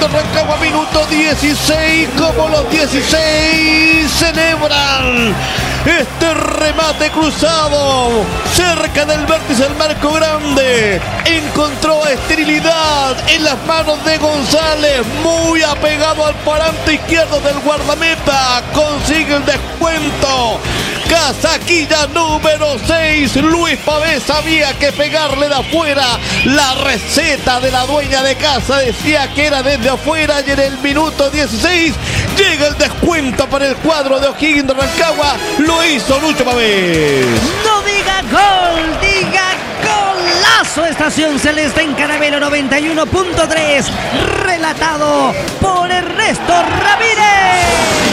Rancagua, minuto 16, como los 16 celebran este remate cruzado cerca del vértice del marco grande. Encontró esterilidad en las manos de González, muy apegado al parante izquierdo del guardameta, consigue el descuento. Casaquilla número 6, Luis Pavés sabía que pegarle de afuera. La receta de la dueña de casa decía que era desde afuera, y en el minuto 16 llega el descuento para el cuadro de O'Higgins de Rancagua. Lo hizo Lucho Pavés. No diga gol, diga golazo. Estación Celeste en Caramelo 91.3, relatado por Ernesto Ramírez.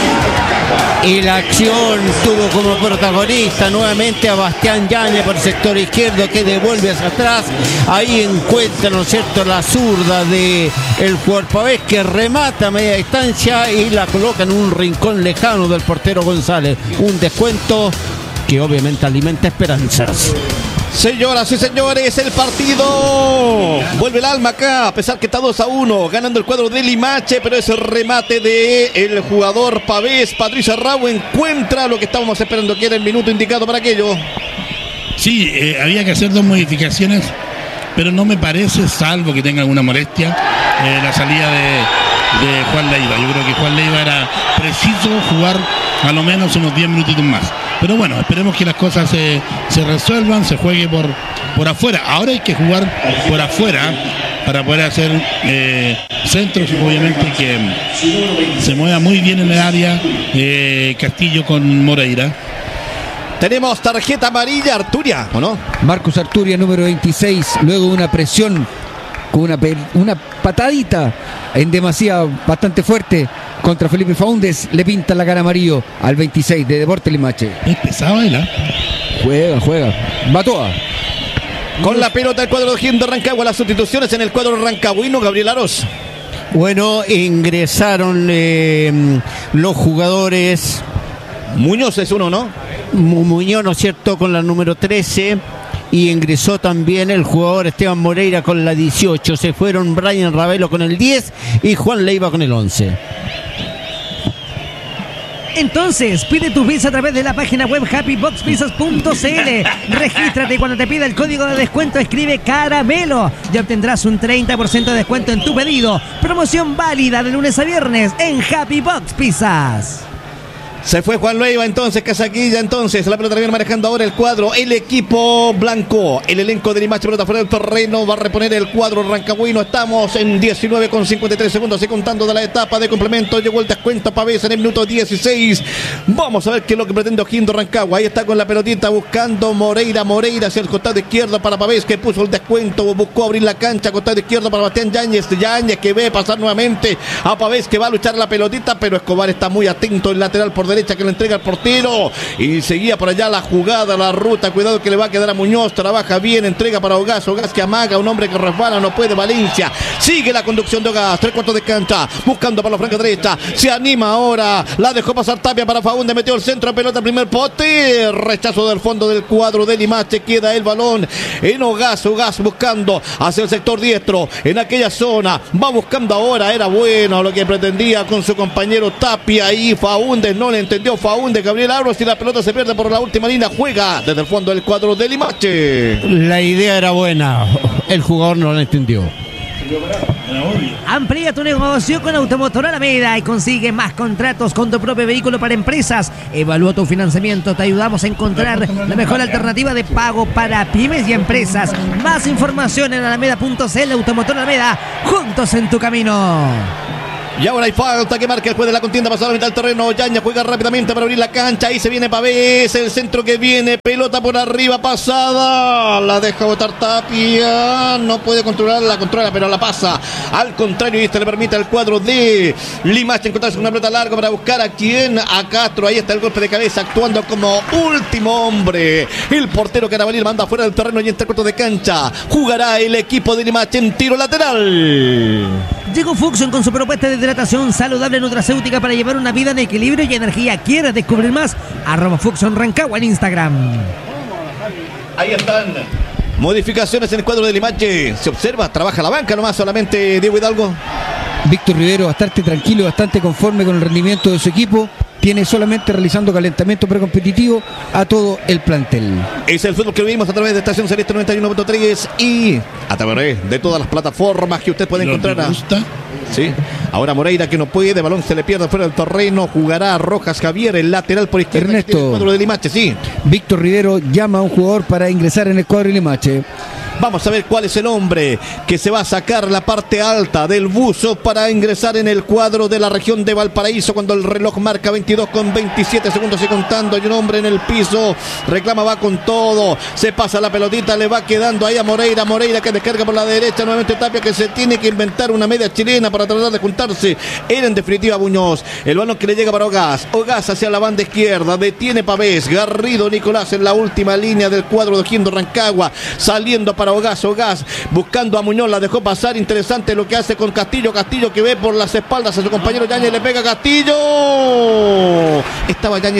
Y la acción tuvo como protagonista nuevamente a Bastián Yáñez por el sector izquierdo, que devuelve hacia atrás. Ahí encuentra, ¿no es cierto?, la zurda de el jugador Pavés, que remata a media distancia y la coloca en un rincón lejano del portero González. Un descuento que obviamente alimenta esperanzas. Señoras y señores, el partido vuelve el alma acá, a pesar que está 2-1, ganando el cuadro de Limache, pero ese remate de el jugador Pavés, Patricio Arrau, encuentra lo que estábamos esperando, que era el minuto indicado para aquello. Sí, había que hacer dos modificaciones, pero no me parece, salvo que tenga alguna molestia, la salida de Juan Leiva. Yo creo que Juan Leiva era preciso jugar a lo menos unos 10 minutitos más. Pero bueno, esperemos que las cosas se resuelvan, se juegue por afuera. Ahora hay que jugar por afuera para poder hacer centros, obviamente, que se mueva muy bien en el área Castillo con Moreira. Tenemos tarjeta amarilla, Arturia, ¿o no? Marcos Arturia, número 26, luego de una presión con una patadita en demasía bastante fuerte contra Felipe Faúndez, le pinta la cara amarillo al 26 de Deportes Limache. Es pesado, ¿eh? Juega. Batoa. Con la pelota el cuadro de O'Higgins de Rancagua, las sustituciones en el cuadro rancagüino, Gabriel Aros. Bueno, ingresaron los jugadores. Muñoz es uno, ¿no? Muñoz, ¿no es cierto?, con la número 13. Y ingresó también el jugador Esteban Moreira con la 18. Se fueron Brian Ravelo con el 10 y Juan Leiva con el 11. Entonces, pide tu pizza a través de la página web happyboxpizzas.cl. Regístrate y cuando te pida el código de descuento escribe Caramelo y obtendrás un 30% de descuento en tu pedido. Promoción válida de lunes a viernes en Happy Box Pizzas. Se fue Juan Leiva, entonces Casaquilla, entonces la pelota la viene manejando ahora el cuadro, el equipo blanco, el elenco de Limache, pelota fuera del terreno, va a reponer el cuadro rancagüino. Estamos en 19 con 53 segundos y contando de la etapa de complemento. Llegó el descuento Pavés en el minuto 16. Vamos a ver qué es lo que pretende O'Higgins de Rancagua. Ahí está con la pelotita buscando Moreira hacia el costado izquierdo para Pavés, que puso el descuento, buscó abrir la cancha, costado izquierdo para Bastián Yáñez que ve pasar nuevamente a Pavés, que va a luchar la pelotita, pero Escobar está muy atento, el lateral por derecha que lo entrega al portero, y seguía por allá la jugada, la ruta, cuidado que le va a quedar a Muñoz, trabaja bien, entrega para Ogaz que amaga, un hombre que resbala, no puede Valencia, sigue la conducción de Ogaz, 3/4 de cancha, buscando para la franca derecha, se anima ahora, la dejó pasar Tapia para Faúndez, metió el centro, pelota, primer pote, rechazo del fondo del cuadro de Limache, queda el balón en Ogaz buscando hacia el sector diestro, en aquella zona, va buscando ahora, era bueno lo que pretendía con su compañero Tapia, y Faúndez no le entendió, Faúndez, Gabriel Aros, y la pelota se pierde por la última línea, juega desde el fondo del cuadro de Limache. La idea era buena, el jugador no la entendió. Amplía tu negocio con Automotor Alameda y consigue más contratos con tu propio vehículo para empresas. Evalúa tu financiamiento, te ayudamos a encontrar la mejor alternativa de pago para pymes y empresas. Más información en alameda.cl. Automotor Alameda, juntos en tu camino. Y ahora hay falta que marca el juez de la contienda, pasado a la mitad del terreno. Yaña juega rápidamente para abrir la cancha. Ahí se viene Pavés, el centro que viene, pelota por arriba, pasada. La deja botar Tapia. No puede controlarla, pero la pasa. Al contrario, y este le permite al cuadro de Limache encontrarse con una pelota larga para buscar a quién, a Castro. Ahí está el golpe de cabeza, actuando como último hombre. El portero Carabalí manda fuera del terreno y en 3/4 de cancha. Jugará el equipo de Limache en tiro lateral. Llegó Fuxon con su propuesta de hidratación saludable nutracéutica para llevar una vida en equilibrio y energía. ¿Quieres descubrir más? @Fuxon Rancagua en Instagram. Ahí están. Modificaciones en el cuadro de Limache. Se observa, trabaja la banca nomás solamente Diego Hidalgo. Víctor Rivero bastante tranquilo, bastante conforme con el rendimiento de su equipo. Tiene solamente realizando calentamiento precompetitivo a todo el plantel. Es el fútbol que vivimos a través de Estación Celeste 91.3 y a través de todas las plataformas que usted puede encontrar. Sí. Ahora Moreira que no puede, balón se le pierde fuera del terreno, jugará Rojas Javier, el lateral por izquierda. Ernesto, el cuadro de Limache, sí. Víctor Rivero llama a un jugador para ingresar en el cuadro de Limache. Vamos a ver cuál es el hombre que se va a sacar la parte alta del buzo para ingresar en el cuadro de la región de Valparaíso cuando el reloj marca 22 con 27 segundos y contando. Hay un hombre en el piso, reclama, va con todo, se pasa la pelotita, le va quedando ahí a Moreira, Moreira que descarga por la derecha, nuevamente Tapia que se tiene que inventar una media chilena para tratar de juntarse. Era en definitiva Muñoz, el balón que le llega para Ogaz, Ogaz hacia la banda izquierda, detiene Pavés, Garrido Nicolás en la última línea del cuadro de O'Higgins Rancagua, saliendo para Ogaz, Ogaz buscando a Muñoz, la dejó pasar, interesante lo que hace con Castillo, Castillo que ve por las espaldas a su compañero Yáñez, le pega Castillo, estaba Yáñez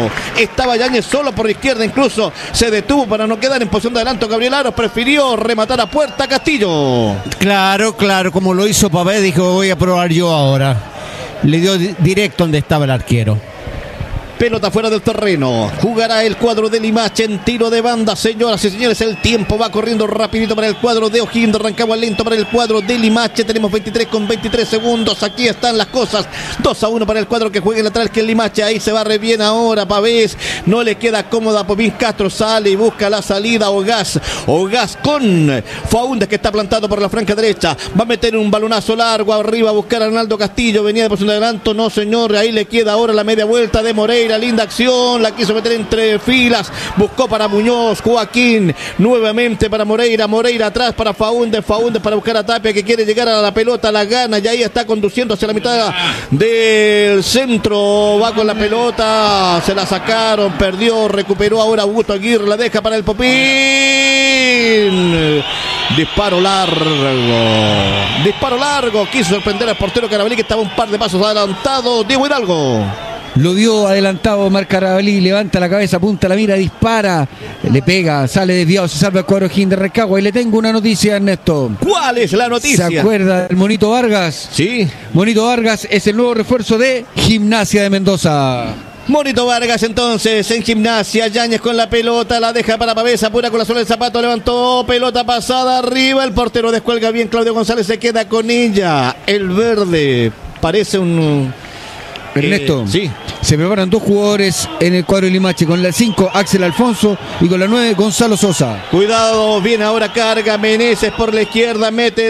solo por izquierda, incluso se detuvo para no quedar en posición de adelanto. Gabriel Aros prefirió rematar a puerta. Castillo, claro, como lo hizo Pavés, dijo voy a probar yo ahora, le dio directo donde estaba el arquero. Pelota fuera del terreno. Jugará el cuadro de Limache en tiro de banda. Señoras y señores, el tiempo va corriendo rapidito para el cuadro de O'Higgins Rancagua, lento para el cuadro de Limache. Tenemos 23 con 23 segundos. Aquí están las cosas. 2-1 para el cuadro que juega en lateral, que es Limache. Ahí se barre bien ahora Pavés. No le queda cómoda a Popín Castro. Sale y busca la salida. Ogaz con Faúndez que está plantado por la franca derecha. Va a meter un balonazo largo arriba a buscar a Arnaldo Castillo. Venía de posición de adelanto. No, señor. Ahí le queda ahora la media vuelta de Moreira. Linda acción, la quiso meter entre filas, buscó para Muñoz, Joaquín, nuevamente para Moreira, Moreira atrás para Faúndez, Faúndez para buscar a Tapia que quiere llegar a la pelota, la gana y ahí está conduciendo hacia la mitad del centro, va con la pelota, se la sacaron, perdió, recuperó ahora Augusto Aguirre, la deja para el Popín, disparo largo, quiso sorprender al portero Carabalí que estaba un par de pasos adelantado. Diego Hidalgo lo vio adelantado Marc Carabalí, levanta la cabeza, apunta la mira, dispara, le pega, sale desviado, se salva el cuadro O'Higgins de Rancagua. Y le tengo una noticia, Ernesto. ¿Cuál es la noticia? ¿Se acuerda del Monito Vargas? Sí. Monito Vargas es el nuevo refuerzo de Gimnasia de Mendoza. Monito Vargas entonces en Gimnasia, Yáñez con la pelota, la deja para Pavés, apura con la suela del zapato, levantó, pelota pasada arriba, el portero descuelga bien, Claudio González se queda con ella, el verde parece un... Ernesto, sí. Se preparan dos jugadores en el cuadro de Limache, con la 5 Axel Alfonso y con la 9 Gonzalo Sosa. Cuidado, viene ahora carga Meneses por la izquierda, mete el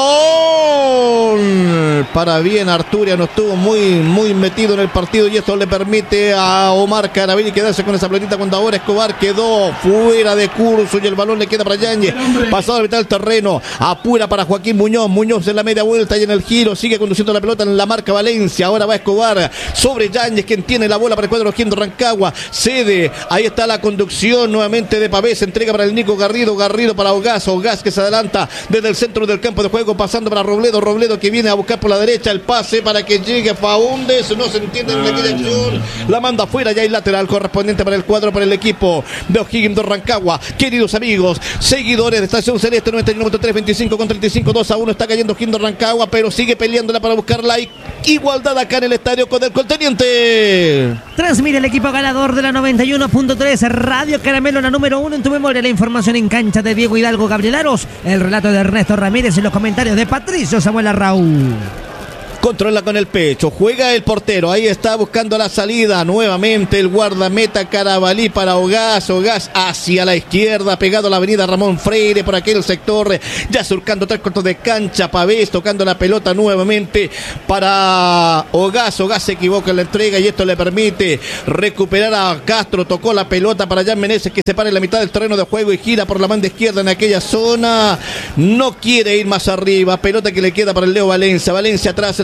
balón para bien. Arturia no estuvo muy metido en el partido y esto le permite a Omar Carabalí quedarse con esa pelotita cuando ahora Escobar quedó fuera de curso y el balón le queda para Yáñez, pasado a la mitad del terreno, apura para Joaquín Muñoz, Muñoz en la media vuelta y en el giro sigue conduciendo la pelota en la marca Valencia, ahora va Escobar sobre Yáñez, quien tiene la bola para el cuadro O'Higgins Rancagua, cede, ahí está la conducción nuevamente de Pavés, entrega para el Nico Garrido, Garrido para Ogaz, Ogaz que se adelanta desde el centro del campo de juego, pasando para Robledo, Robledo que viene a buscar por la derecha el pase para que llegue Faúndez, no se entiende en aquella acción, la manda afuera, ya hay lateral correspondiente para el cuadro, para el equipo de O'Higgins Rancagua. Queridos amigos, seguidores de Estación Celeste 91.3, 25 con 35, 2-1, está cayendo O'Higgins Rancagua, pero sigue peleándola para buscar la igualdad acá en el estadio con el Colteniente. Transmite el equipo ganador de la 91.3 Radio Caramelo, la número 1 en tu memoria. La información en cancha de Diego Hidalgo, Gabriel Aros, el relato de Ernesto Ramírez y los comentarios de Patricio Samuel Arraú. Controla con el pecho, juega el portero, ahí está buscando la salida, nuevamente el guardameta Carabalí para Ogaz, Ogaz hacia la izquierda, pegado a la avenida Ramón Freire, por aquel sector, ya surcando 3 cuartos de cancha, Pavés tocando la pelota nuevamente para Ogaz, Ogaz se equivoca en la entrega y esto le permite recuperar a Castro, tocó la pelota para Jan Meneses que se para en la mitad del terreno de juego y gira por la banda izquierda en aquella zona, no quiere ir más arriba, pelota que le queda para el Leo Valencia, Valencia atrás en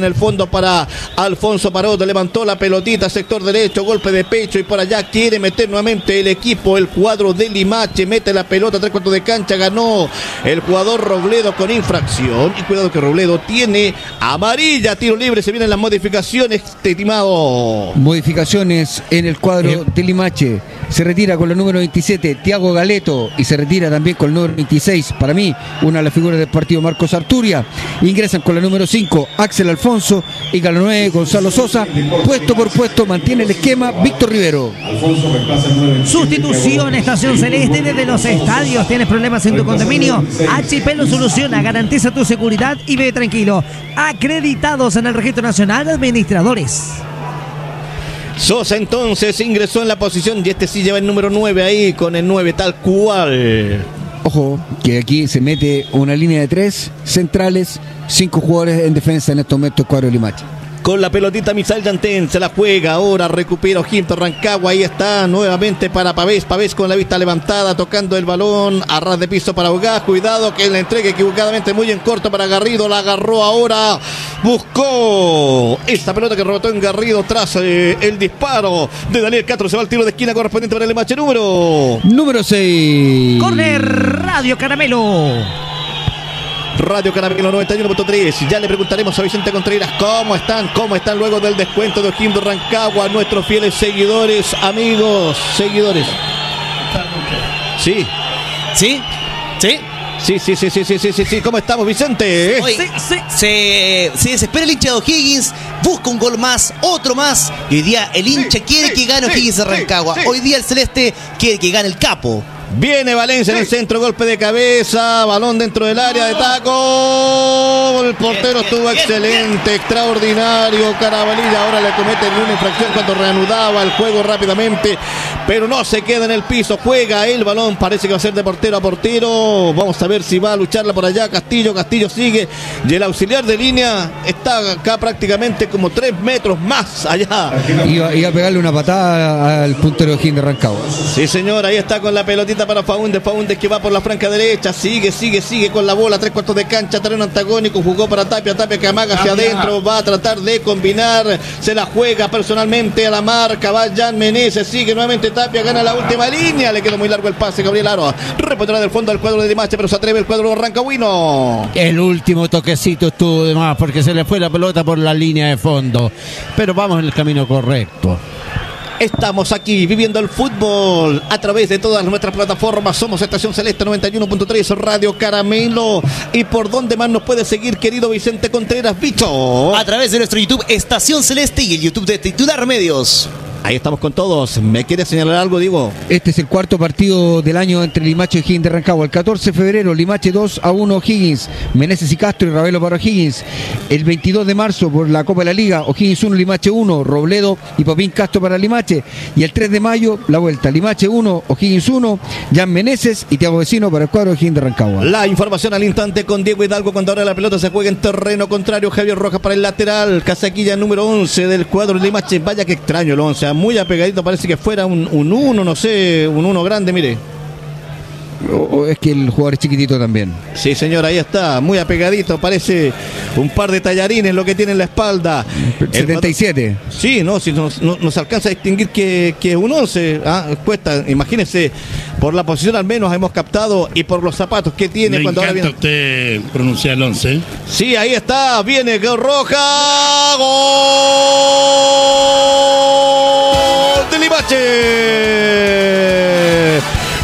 en el fondo para Alfonso Parot, levantó la pelotita, sector derecho, golpe de pecho y por allá quiere meter nuevamente el equipo, el cuadro de Limache, mete la pelota, 3/4 de cancha, ganó el jugador Robledo con infracción, y cuidado que Robledo tiene amarilla, tiro libre, se vienen las modificaciones, estimado. Modificaciones en el cuadro de Limache. Se retira con el número 27 Tiago Galeto y se retira también con el número 26, para mí, una de las figuras del partido, Marcos Arturia. Ingresan con la número 5 Axel Alfonso y con la 9 Gonzalo Sosa. Puesto por puesto mantiene el esquema Víctor Rivero. Sustitución Estación Celeste desde los estadios. ¿Tienes problemas en tu condominio? HP lo soluciona, garantiza tu seguridad y vive tranquilo. Acreditados en el Registro Nacional de Administradores. Sosa entonces ingresó en la posición y este sí lleva el número 9 ahí, con el 9 tal cual. Ojo, que aquí se mete una línea de 3 centrales, 5 jugadores en defensa en estos momentos, cuadro de Limache. Con la pelotita Misael Yantén, se la juega, ahora recupera O'Higgins Rancagua, ahí está nuevamente para Pavés, Pavés con la vista levantada, tocando el balón, a ras de piso para Ugaz, cuidado que la entrega equivocadamente muy en corto para Garrido, la agarró ahora, buscó esta pelota que rebotó en Garrido tras el disparo de Daniel Castro, se va al tiro de esquina correspondiente para el Limache número 6. Corner Radio Caramelo. Radio Caramelo 91.3. Ya le preguntaremos a Vicente Contreras cómo están luego del descuento de O'Higgins Rancagua, nuestros fieles seguidores, amigos, seguidores. Sí. ¿Sí? ¿Sí? Sí. ¿Cómo estamos, Vicente? Hoy se desespera el hincha de O'Higgins, busca un gol más, otro más, y hoy día el hincha quiere que gane O'Higgins de Rancagua. Hoy día el celeste quiere que gane el capo. Viene Valencia en el centro, golpe de cabeza, balón dentro del área de taco. El portero estuvo excelente, extraordinario. Carabalilla ahora le comete una infracción cuando reanudaba el juego rápidamente, pero no se queda en el piso, juega el balón, parece que va a ser de portero a portero. Vamos a ver si va a lucharla por allá. Castillo sigue, y el auxiliar de línea está acá prácticamente como 3 metros más allá. Iba a pegarle una patada al puntero de O'Higgins de Rancagua. Sí, señor, ahí está con la pelotita para Faúndez que va por la franca derecha, sigue con la bola, 3/4 de cancha, terreno antagónico, jugó para Tapia que amaga hacia adentro, va a tratar de combinar, se la juega personalmente a la marca, va Jan Meneses, sigue nuevamente Tapia, gana la última línea, le quedó muy largo el pase, Gabriel Aro, repondrá del fondo al cuadro de Limache, pero se atreve el cuadro rancagüino. El último toquecito estuvo de más porque se le fue la pelota por la línea de fondo, pero vamos en el camino correcto. Estamos aquí viviendo el fútbol a través de todas nuestras plataformas. Somos Estación Celeste 91.3 Radio Caramelo. ¿Y por dónde más nos puede seguir, querido Vicente Contreras, bicho? A través de nuestro YouTube Estación Celeste y el YouTube de Titular Medios. Ahí estamos con todos. ¿Me quiere señalar algo, Diego? Este es el cuarto partido del año entre Limache y O'Higgins de Rancagua. El 14 de febrero, Limache 2-1 O'Higgins. Meneses y Castro y Ravelo para O'Higgins. El 22 de marzo, por la Copa de la Liga, O'Higgins 1, Limache 1, Robledo y Popín Castro para Limache. Y el 3 de mayo, la vuelta, Limache 1, O'Higgins 1, Jan Meneses y Thiago Vecino para el cuadro de O'Higgins de Rancagua. La información al instante con Diego Hidalgo cuando ahora la pelota se juega en terreno contrario. Javier Rojas para el lateral, Casaquilla número 11 del cuadro de Limache. Vaya que extraño el 11, muy apegadito, parece que fuera un 1, no sé, un 1 grande, mire. O es que el jugador es chiquitito también. Sí, señor, ahí está, muy apegadito, parece un par de tallarines lo que tiene en la espalda. 77. Sí, no, si no se alcanza a distinguir que es un 11, cuesta, imagínese, por la posición al menos hemos captado y por los zapatos que tiene. Me cuando encanta ahora viene... usted pronunciar el 11. Sí, ahí está, viene Roja, gol de Limache.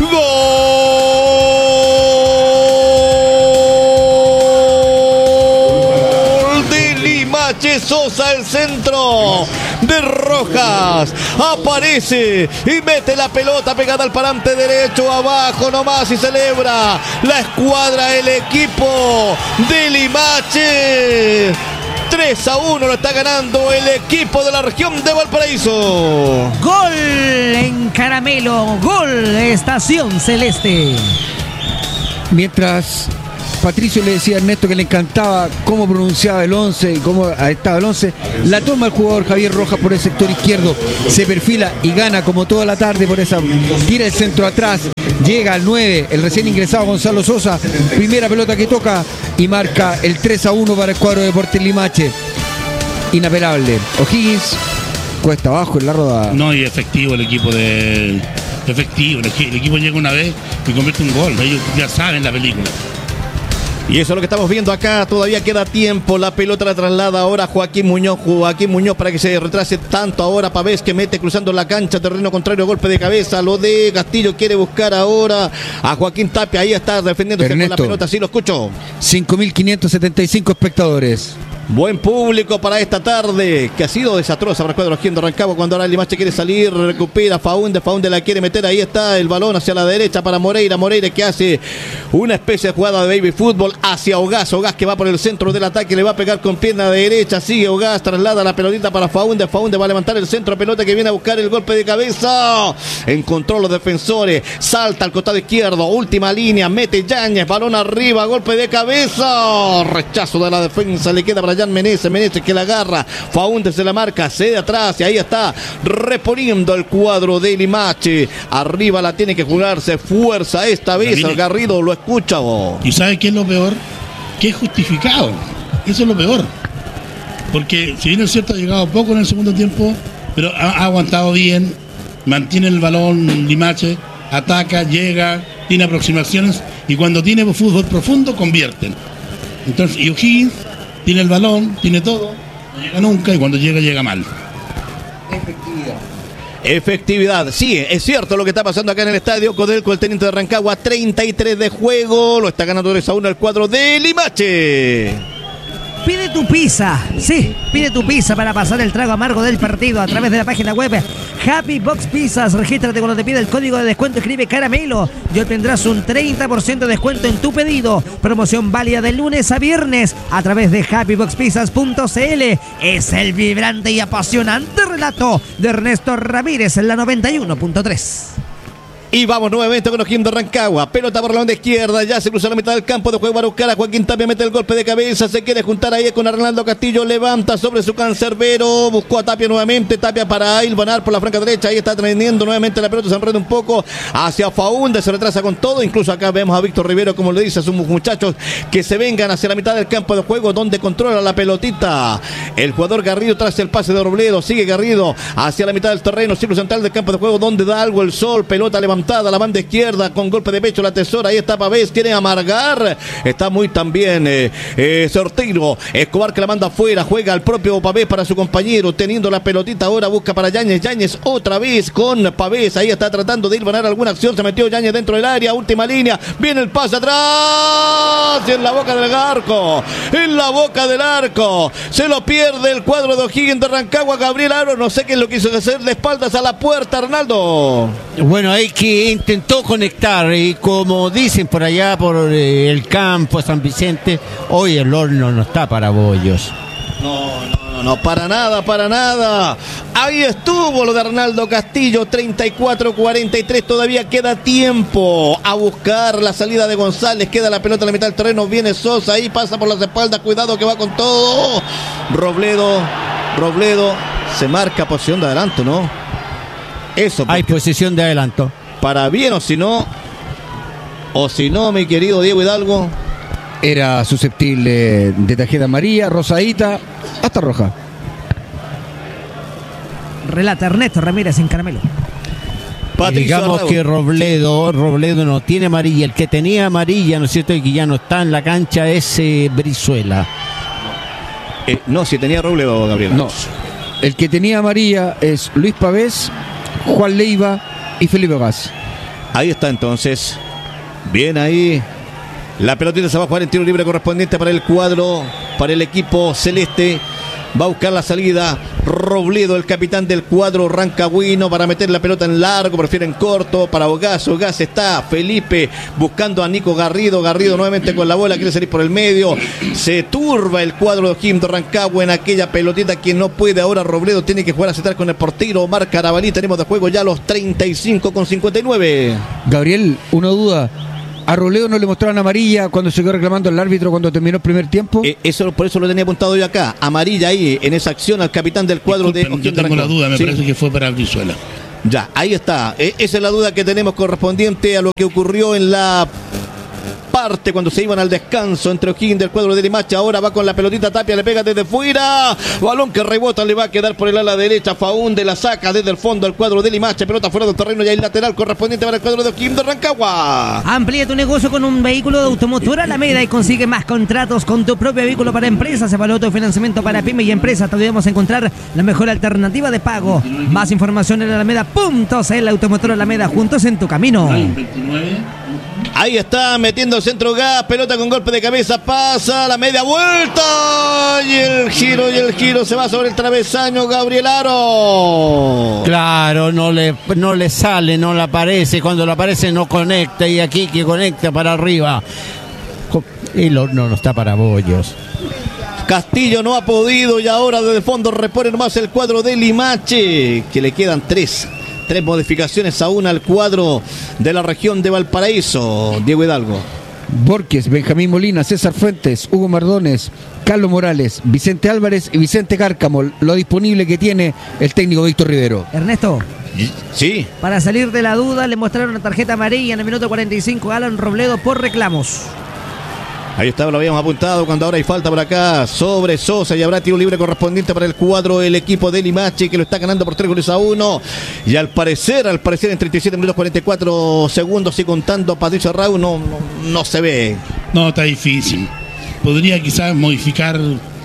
Sosa, el centro de Rojas, aparece y mete la pelota pegada al parante derecho, abajo nomás, y celebra la escuadra, el equipo de Limache. 3-1 lo está ganando el equipo de la región de Valparaíso. Gol en Caramelo, gol de Estación Celeste. Mientras Patricio le decía a Ernesto que le encantaba cómo pronunciaba el 11 y cómo estaba el 11, la toma el jugador Javier Rojas por el sector izquierdo, se perfila y gana como toda la tarde por esa, tira el centro atrás, llega al 9, el recién ingresado Gonzalo Sosa, primera pelota que toca y marca el 3-1 para el cuadro de Deportes Limache. inapelable. O'Higgins cuesta abajo en la rodada. No, y efectivo el equipo de... Efectivo, el equipo llega una vez y convierte un gol. Ellos ya saben la película. Y eso es lo que estamos viendo acá. Todavía queda tiempo. La pelota la traslada ahora Joaquín Muñoz para que se retrase tanto ahora. Pavés que mete cruzando la cancha. Terreno contrario, golpe de cabeza. Lo de Castillo quiere buscar ahora a Joaquín Tapia. Ahí está defendiéndose con la pelota. Sí, lo escucho. 5.575 espectadores. Buen público para esta tarde, que ha sido desastrosa para el cuadro de Rancagua. Cuando ahora el Limache quiere salir, recupera Faúndez la quiere meter, ahí está el balón hacia la derecha para Moreira que hace una especie de jugada de baby fútbol hacia Ogaz que va por el centro del ataque, le va a pegar con pierna derecha, sigue Ogaz, traslada la pelotita para Faúndez va a levantar el centro, pelota que viene a buscar el golpe de cabeza, encontró los defensores, salta al costado izquierdo, última línea, mete Yáñez, balón arriba, golpe de cabeza, rechazo de la defensa, le queda para Meneses que la agarra, Faúndez se la marca, cede atrás y ahí está reponiendo el cuadro de Limache. Arriba la tiene que jugarse, fuerza esta vez al Garrido, lo escucha vos. ¿Y sabe qué es lo peor? Que es justificado, eso es lo peor. Porque si bien es cierto ha llegado poco en el segundo tiempo, pero ha aguantado bien, mantiene el balón Limache, ataca, llega, tiene aproximaciones y cuando tiene fútbol profundo convierten. Entonces, y O'Higgins tiene el balón, tiene todo, no llega nunca y cuando llega mal. Efectividad, sí, es cierto lo que está pasando acá en el estadio. Codelco, el teniente de Rancagua, 33 de juego, lo está ganando 3-1 el cuadro de Limache. Pide tu pizza, sí, pide tu pizza para pasar el trago amargo del partido a través de la página web Happy Box Pizzas. Regístrate cuando te pide el código de descuento, escribe caramelo y obtendrás un 30% de descuento en tu pedido. Promoción válida de lunes a viernes a través de happyboxpizzas.cl. Es el vibrante y apasionante relato de Ernesto Ramírez en la 91.3. Y vamos nuevamente con O'Higgins de Rancagua. Pelota por la banda izquierda. Ya se cruza la mitad del campo de juego para buscar a Joaquín Tapia. Mete el golpe de cabeza. Se quiere juntar ahí con Arnaldo Castillo. Levanta sobre su cancerbero. Buscó a Tapia nuevamente. Tapia para Ilvanar por la franca derecha. Ahí está teniendo nuevamente la pelota. Se enreda un poco hacia Faúndez. Se retrasa con todo. Incluso acá vemos a Víctor Rivero, como le dice a sus muchachos, que se vengan hacia la mitad del campo de juego donde controla la pelotita el jugador Garrido tras el pase de Robledo. Sigue Garrido hacia la mitad del terreno. Círculo central del campo de juego donde da algo el sol. Pelota levantada a la banda izquierda con golpe de pecho la Tesora. Ahí está Pavés, quiere amargar, está muy también Sortiro. Escobar que la manda afuera, juega al propio Pavés para su compañero, teniendo la pelotita ahora, busca para Yáñez otra vez con Pavés, ahí está tratando de ir a ganar alguna acción, se metió Yáñez dentro del área, última línea, viene el pase atrás y en la boca del arco, se lo pierde el cuadro de O'Higgins de Rancagua. Gabriel Aro, no sé qué es lo que quiso hacer, de espaldas a la puerta, Arnaldo. Bueno, hay que intentó conectar y como dicen por allá por el campo San Vicente, hoy el horno no está para bollos. No, para nada. Ahí estuvo lo de Arnaldo Castillo, 34-43, todavía queda tiempo a buscar la salida de González, queda la pelota en la mitad del terreno, viene Sosa, ahí pasa por las espaldas, cuidado que va con todo. Robledo, se marca posición de adelanto, ¿no? Eso. Hay posición de adelanto. Para bien o si no, mi querido Diego Hidalgo. Era susceptible de tarjeta amarilla, rosadita, hasta roja. Relata Ernesto Ramírez en caramelo. Digamos que Robledo no tiene amarilla. El que tenía amarilla, ¿no es cierto? Y que ya no está en la cancha es Brizuela. No, si tenía Robledo, Gabriel. No, el que tenía amarilla es Luis Pavés, Juan Leiva y Felipe Ogaz. Ahí está entonces. Bien ahí. La pelotita se va a jugar en tiro libre correspondiente para el cuadro, para el equipo celeste. Va a buscar la salida Robledo, el capitán del cuadro rancagüino, para meter la pelota en largo, prefieren corto para Ogaz. Ogaz está, Felipe buscando a Nico Garrido. Garrido nuevamente con la bola, quiere salir por el medio. Se turba el cuadro de O'Higgins de Rancagua en aquella pelotita que no puede ahora. Robledo tiene que jugar a aceptar con el portero Omar Carabalí. Tenemos de juego ya los 35:59. Gabriel, una duda. ¿A Robledo no le mostraron amarilla cuando se quedó reclamando el árbitro cuando terminó el primer tiempo? Por eso lo tenía apuntado yo acá. Amarilla ahí en esa acción al capitán del cuadro. Disculpen, de O'Higgins. Yo tengo la duda, me parece que fue para Brizuela. Ya, ahí está. Esa es la duda que tenemos correspondiente a lo que ocurrió en la parte cuando se iban al descanso entre O'Higgins del cuadro de Limache. Ahora va con la pelotita Tapia, le pega desde fuera. Balón que rebota, le va a quedar por el ala derecha. Faúnde la saca desde el fondo al cuadro de Limache. Pelota fuera del terreno y hay lateral correspondiente para el cuadro de O'Higgins de Rancagua. Amplía tu negocio con un vehículo de automotor Alameda y consigue más contratos con tu propio vehículo para empresas. Evalúa tu financiamiento para pymes y empresas. Te ayudamos a encontrar la mejor alternativa de pago. Más información en alameda.cl. Automotor Alameda, juntos en tu camino. Ahí está metiendo el centro gas, pelota con golpe de cabeza, pasa la media vuelta y el giro se va sobre el travesaño. Gabriel Aro. Claro, no le sale, no le aparece, cuando le aparece no conecta, y aquí que conecta para arriba y no está para bollos. Castillo no ha podido y ahora desde el fondo repone nomás el cuadro de Limache, que le quedan tres modificaciones aún al cuadro de la región de Valparaíso. Diego Hidalgo. Borges, Benjamín Molina, César Fuentes, Hugo Mardones, Carlos Morales, Vicente Álvarez y Vicente Cárcamo. Lo disponible que tiene el técnico Víctor Rivero. Ernesto. Sí. Para salir de la duda, le mostraron una tarjeta amarilla en el minuto 45 a Alan Robledo por reclamos. Ahí está, lo habíamos apuntado cuando ahora hay falta por acá sobre Sosa y habrá tiro libre correspondiente para el cuadro el equipo de Limache, que lo está ganando por 3-1. Y al parecer en 37 minutos 44 segundos y contando Patricio Raúl no se ve. No, está difícil. Podría quizás modificar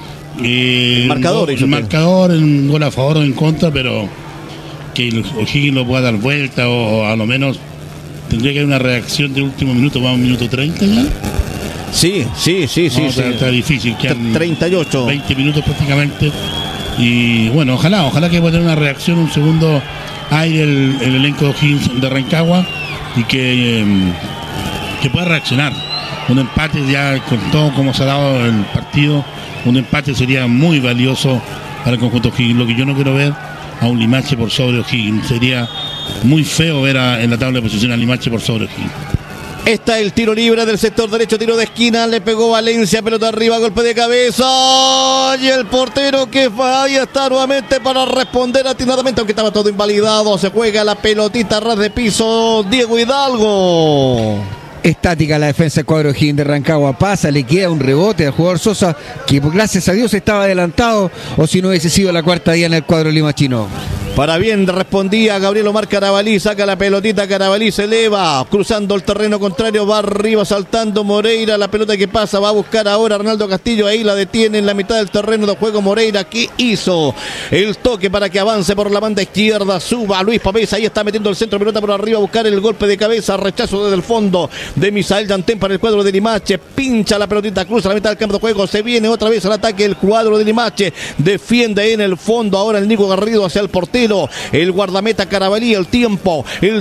el marcador en un gol a favor o en contra, pero que el O'Higgins lo pueda dar vuelta o a lo menos tendría que haber una reacción de último minuto. Vamos, minuto 30 ya. Sí. Está difícil. 38. 20 minutos prácticamente. Y bueno, ojalá que pueda tener una reacción, un segundo aire el elenco de O'Higgins de Rancagua y que pueda reaccionar. Un empate ya con todo como se ha dado el partido, un empate sería muy valioso para el conjunto O'Higgins. Lo que yo no quiero ver a un Limache por sobre O'Higgins. Sería muy feo ver en la tabla de posición a Limache por sobre O'Higgins. Está el tiro libre del sector derecho, tiro de esquina, le pegó Valencia, pelota arriba, golpe de cabeza, y el portero que ahí está nuevamente para responder atinadamente, aunque estaba todo invalidado. Se juega la pelotita a ras de piso, Diego Hidalgo. Estática la defensa del cuadro O'Higgins de Rancagua, pasa, le queda un rebote al jugador Sosa, que gracias a Dios estaba adelantado, o si no hubiese sido la cuarta día en el cuadro limachino. Para bien respondía Gabriel Omar Carabalí, saca la pelotita, Carabalí se eleva, cruzando el terreno contrario, va arriba saltando Moreira, la pelota que pasa, va a buscar ahora Arnaldo Castillo, ahí la detiene en la mitad del terreno de juego Moreira, que hizo el toque para que avance por la banda izquierda, suba Luis Pavés, ahí está metiendo el centro, pelota por arriba a buscar el golpe de cabeza, rechazo desde el fondo de Misael Yantén para el cuadro de Limache, pincha la pelotita, cruza la mitad del campo de juego, se viene otra vez al ataque el cuadro de Limache, defiende en el fondo ahora el Nico Garrido hacia el portero, el guardameta Carabalí, el tiempo en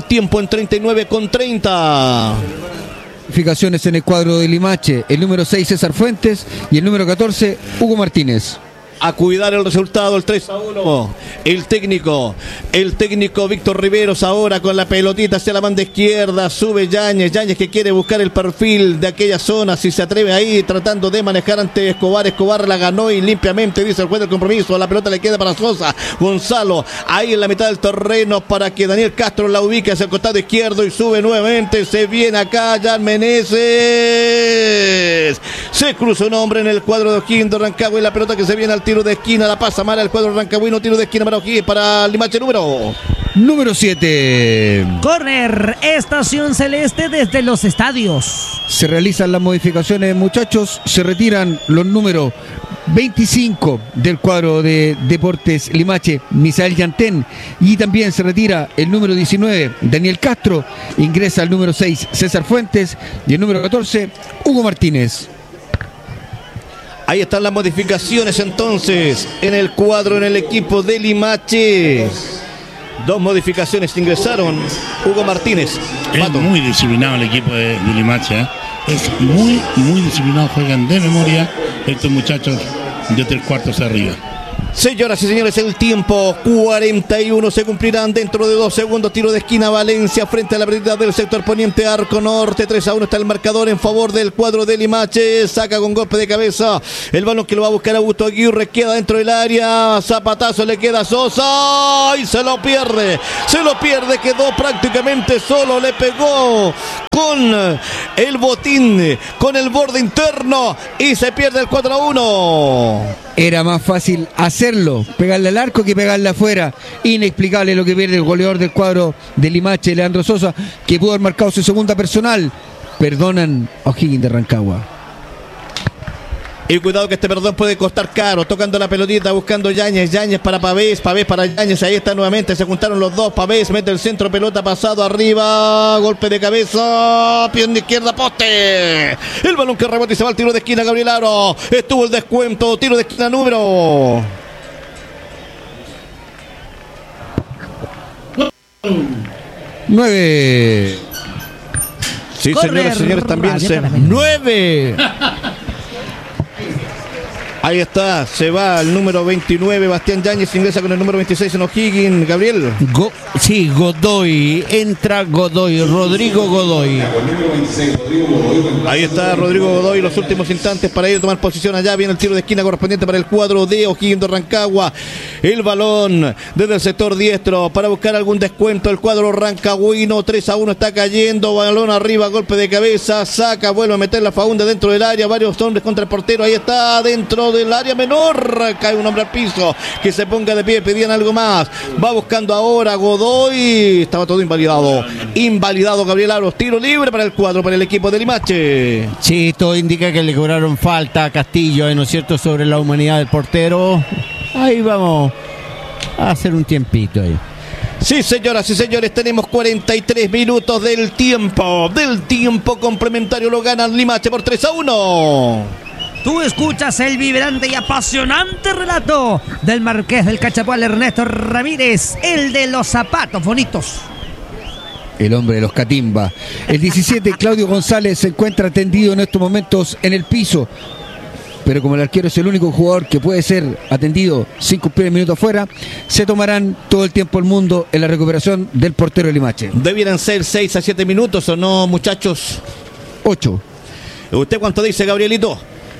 39:30. Modificaciones en el cuadro de Limache, el número 6 César Fuentes y el número 14 Hugo Martínez. A cuidar el resultado, el 3-1. El técnico Víctor Riveros ahora con la pelotita hacia la banda izquierda, sube Yáñez que quiere buscar el perfil de aquella zona, si se atreve ahí tratando de manejar ante Escobar la ganó y limpiamente, dice el juez del compromiso, la pelota le queda para Sosa, Gonzalo, ahí en la mitad del terreno para que Daniel Castro la ubique hacia el costado izquierdo y sube nuevamente, se viene acá Jan Meneses, se cruza un hombre en el cuadro de O'Higgins de Rancagua y la pelota que se viene al tiro de esquina, la pasa mal al cuadro rancagüino, tiro de esquina para O'Higgins, para Limache número 7. Corner, Estación Celeste desde los estadios. Se realizan las modificaciones, muchachos, se retiran los números 25 del cuadro de Deportes Limache, Misael Yantén, y también se retira el número 19, Daniel Castro, ingresa el número 6, César Fuentes, y el número 14, Hugo Martínez. Ahí están las modificaciones entonces en el cuadro, en el equipo de Limache. 2 modificaciones ingresaron. Hugo Martínez. Es muy disciplinado el equipo de Limache, ¿eh? Es muy disciplinado, juegan de memoria estos muchachos de 3/4 hacia arriba. Señoras y señores, el tiempo 41 se cumplirán dentro de 2 segundos. Tiro de esquina Valencia frente a la brevedad del sector poniente, arco norte. 3-1 está el marcador en favor del cuadro de Limache. Saca con golpe de cabeza el balón que lo va a buscar Augusto Aguirre. Queda dentro del área. Zapatazo le queda a Sosa y se lo pierde. Quedó prácticamente solo. Le pegó con el botín, con el borde interno y se pierde el 4-1. Era más fácil hacerlo, pegarle al arco que pegarle afuera. Inexplicable lo que pierde el goleador del cuadro de Limache, Leandro Sosa, que pudo haber marcado su segunda personal. Perdonan a O'Higgins de Rancagua. Y cuidado que este perdón puede costar caro. Tocando la pelotita, buscando Yáñez para Pavés para Yáñez. Ahí está nuevamente, se juntaron los dos. Pavés mete el centro, pelota pasado arriba. Golpe de cabeza, pierna izquierda, poste. El balón que rebota y se va al tiro de esquina, Gabriel Aro. Estuvo el descuento, tiro de esquina número 9. Sí, Corre, señoras y señores, también Radio se... Caramelo. 9. Ahí está, se va el número 29, Bastián Yáñez, ingresa con el número 26 en O'Higgins, Gabriel. Sí, Godoy, entra Godoy, Rodrigo Godoy. Ahí está Rodrigo Godoy, los últimos instantes para ir a tomar posición allá. Viene el tiro de esquina correspondiente para el cuadro de O'Higgins de Rancagua. El balón desde el sector diestro para buscar algún descuento. El cuadro rancagüino, 3-1 está cayendo. Balón arriba, golpe de cabeza, saca, vuelve a meter la faunda dentro del área. Varios hombres contra el portero. Ahí está, dentro del área menor. Cae un hombre al piso. Que se ponga de pie, pedían algo más. Va buscando ahora Godoy. Estaba todo invalidado. Invalidado Gabriel Aros. Tiro libre para el cuadro, para el equipo de Limache. Sí, todo indica que le cobraron falta a Castillo, ¿no es cierto?, sobre la humanidad del portero. Ahí vamos a hacer un tiempito ahí. Sí, señoras y señores, tenemos 43 minutos del tiempo complementario. Lo gana Limache por 3-1. Tú escuchas el vibrante y apasionante relato del Marqués del Cachapual, Ernesto Ramírez, el de los zapatos bonitos. El hombre de los Catimba. El 17, Claudio González, se encuentra tendido en estos momentos en el piso. Pero como el arquero es el único jugador que puede ser atendido sin cumplir el minuto afuera, se tomarán todo el tiempo del mundo en la recuperación del portero de Limache. Debieran ser 6 a 7 minutos, ¿o no, muchachos? 8. ¿Usted cuánto dice, Gabrielito?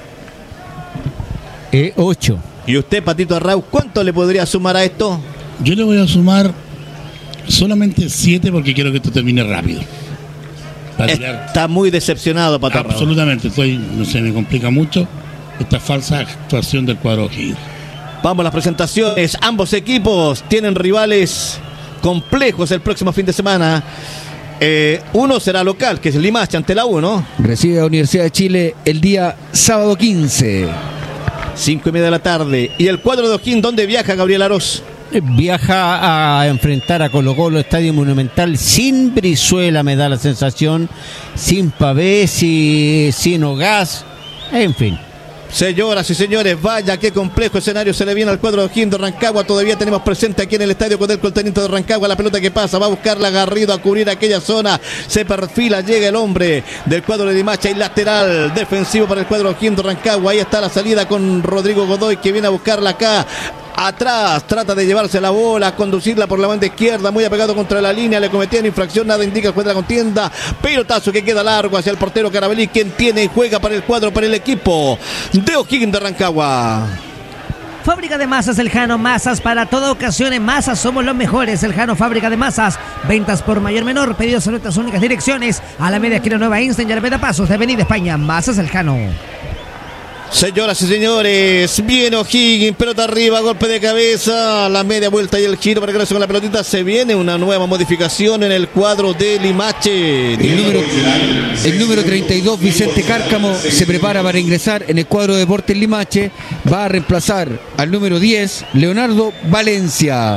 8. ¿Y usted, Patito Arrau, cuánto le podría sumar a esto? Yo le voy a sumar solamente 7 porque quiero que esto termine rápido. Para tirar. Está muy decepcionado, Pato Arrau. Absolutamente, no sé, me complica mucho esta falsa actuación del cuadro O'Higgins. Vamos a las presentaciones. Ambos equipos tienen rivales complejos el próximo fin de semana. Uno será local, que es Limache, ante la 1. Recibe a Universidad de Chile el día sábado 15. 5:30 de la tarde. ¿Y el cuadro de O'Higgins dónde viaja, Gabriel Aros? Viaja a enfrentar a Colo-Colo, Estadio Monumental, sin Brizuela, me da la sensación, sin Pavés y sin Ogaz, en fin. Señoras y señores, vaya qué complejo escenario se le viene al cuadro de O'Higgins de Rancagua. Todavía tenemos presente aquí en el estadio Codelco el teniente de Rancagua. La pelota que pasa, va a buscarla Garrido a cubrir aquella zona. Se perfila, llega el hombre del cuadro de Limache y lateral defensivo para el cuadro de O'Higgins de Rancagua. Ahí está la salida con Rodrigo Godoy, que viene a buscarla acá. Atrás, trata de llevarse la bola, conducirla por la banda izquierda, muy apegado contra la línea, le cometían infracción, nada indica el juez de la contienda. Pelotazo que queda largo hacia el portero Carabalí, quien tiene y juega para el cuadro, para el equipo de O'Higgins de Rancagua. Fábrica de masas El Jano, masas para toda ocasión. En masas somos los mejores. El Jano, fábrica de masas. Ventas por mayor menor. Pedidos en nuestras únicas direcciones. A la media esquina Nueva Instant y Alameda Pasos de Avenida España. Masas El Jano. Señoras y señores, viene O'Higgins, pelota arriba, golpe de cabeza, la media vuelta y el giro para que con la pelotita. Se viene una nueva modificación en el cuadro de Limache. El número 32, Vicente Cárcamo, se prepara para ingresar en el cuadro de Deportes Limache. Va a reemplazar al número 10, Leonardo Valencia.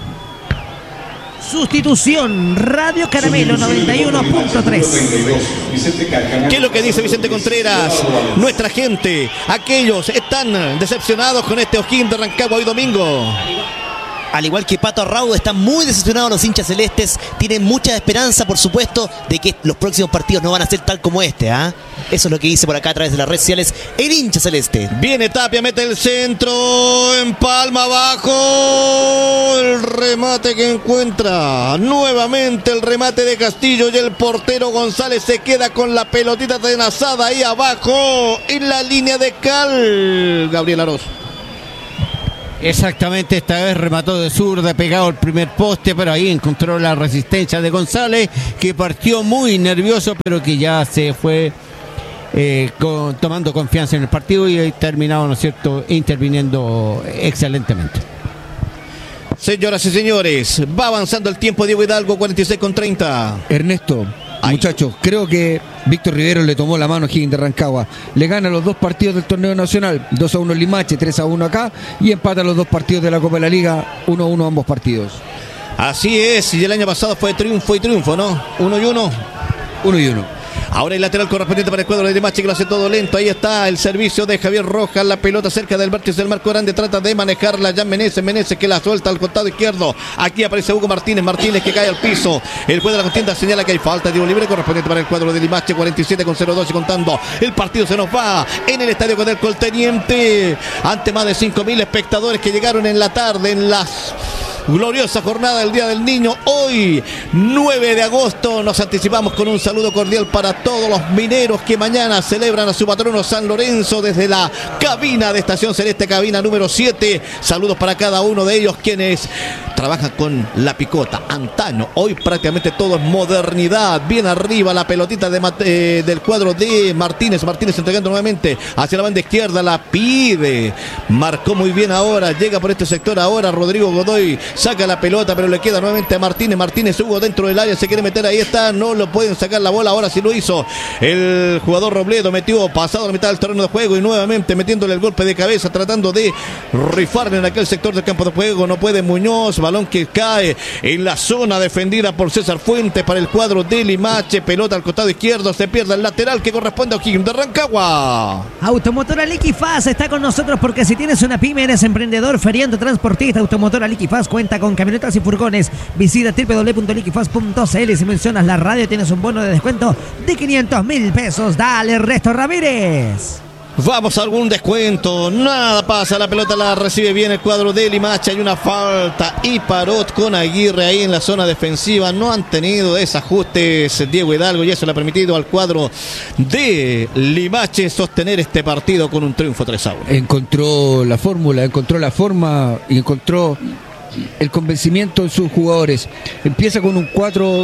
Sustitución, Radio Caramelo 91.3. ¿Qué es lo que dice Vicente Contreras? Nuestra gente, aquellos están decepcionados con este O'Higgins de Rancagua hoy domingo. Al igual que Pato Arrau, están muy decepcionados los hinchas celestes. Tienen mucha esperanza, por supuesto, de que los próximos partidos no van a ser tal como este, ¿ah? Eso es lo que dice por acá a través de las redes sociales el hincha celeste. Viene Tapia, mete el centro, empalma abajo, el remate que encuentra. Nuevamente el remate de Castillo y el portero González se queda con la pelotita tenazada ahí abajo en la línea de cal. Gabriel Aros. Exactamente, esta vez remató de zurda, pegado el primer poste, pero ahí encontró la resistencia de González, que partió muy nervioso, pero que ya se fue tomando confianza en el partido y terminado, ¿no es cierto?, interviniendo excelentemente. Señoras y señores, va avanzando el tiempo. Diego Hidalgo, 46:30. Ernesto, muchachos, creo que Víctor Rivero le tomó la mano a Higgins de Rancagua. Le gana los 2 partidos del torneo nacional, 2-1 en Limache, 3-1 acá, y empata los 2 partidos de la Copa de la Liga, 1-1 ambos partidos. Así es, y el año pasado fue triunfo y triunfo, ¿no? 1-1. 1-1. Ahora el lateral correspondiente para el cuadro de Limache, que lo hace todo lento. Ahí está el servicio de Javier Rojas. La pelota cerca del vértice del marco grande. Trata de manejarla Jan Meneses. Meneses que la suelta al costado izquierdo. Aquí aparece Hugo Martínez. Martínez que cae al piso. El juez de la contienda señala que hay falta. Tiro libre correspondiente para el cuadro de Limache. 47:02 y contando. El partido se nos va en el estadio Codelco el Teniente. Ante más de 5.000 espectadores que llegaron en la tarde en las gloriosa jornada del Día del Niño. Hoy, 9 de agosto, nos anticipamos con un saludo cordial para todos los mineros que mañana celebran a su patrono San Lorenzo desde la cabina de Estación Celeste, cabina número 7. Saludos para cada uno de ellos quienes trabajan con la picota. Antaño, hoy prácticamente todo es modernidad. Bien arriba la pelotita del cuadro de Martínez. Martínez entregando nuevamente hacia la banda izquierda, la pide. Marcó muy bien ahora, llega por este sector ahora Rodrigo Godoy. Saca la pelota, pero le queda nuevamente a Martínez. Martínez Hugo dentro del área, se quiere meter, ahí está, no lo pueden sacar la bola, ahora sí lo hizo el jugador Robledo, metió pasado a la mitad del terreno de juego y nuevamente metiéndole el golpe de cabeza, tratando de rifar en aquel sector del campo de juego, no puede Muñoz, balón que cae en la zona defendida por César Fuentes para el cuadro de Limache, pelota al costado izquierdo, se pierde el lateral que corresponde a O'Higgins de Rancagua. Automotora Liquifaz está con nosotros porque si tienes una pyme, eres emprendedor, feriante, transportista, Automotora Liquifaz cuenta con camionetas y furgones. Visita www.liquifaz.cl. Si mencionas la radio tienes un bono de descuento de 500.000 pesos. Dale, Ernesto Ramírez. Vamos a algún descuento, nada pasa, la pelota la recibe bien el cuadro de Limache, hay una falta y Parot con Aguirre ahí en la zona defensiva, no han tenido desajustes Diego Hidalgo y eso le ha permitido al cuadro de Limache sostener este partido con un triunfo 3-1. Encontró la fórmula, encontró la forma y encontró el convencimiento en sus jugadores. Empieza con un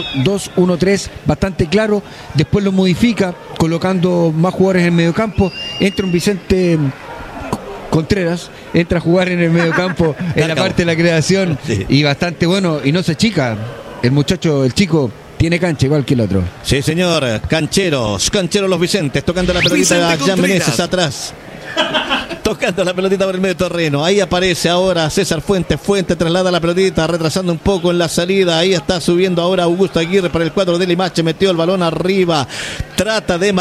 4-2-1-3 bastante claro, después lo modifica colocando más jugadores en el mediocampo, entra un Vicente Contreras, entra a jugar en el mediocampo en la parte de la creación y bastante bueno y no se chica el muchacho, el chico tiene cancha igual que el otro. Sí señor, cancheros los Vicentes, tocando la pelotita a Jan Meneses atrás. Tocando la pelotita por el medio terreno. Ahí aparece ahora César Fuentes. Fuentes traslada la pelotita, retrasando un poco en la salida. Ahí está subiendo ahora Augusto Aguirre para el cuadro de Limache. Metió el balón arriba. Trata de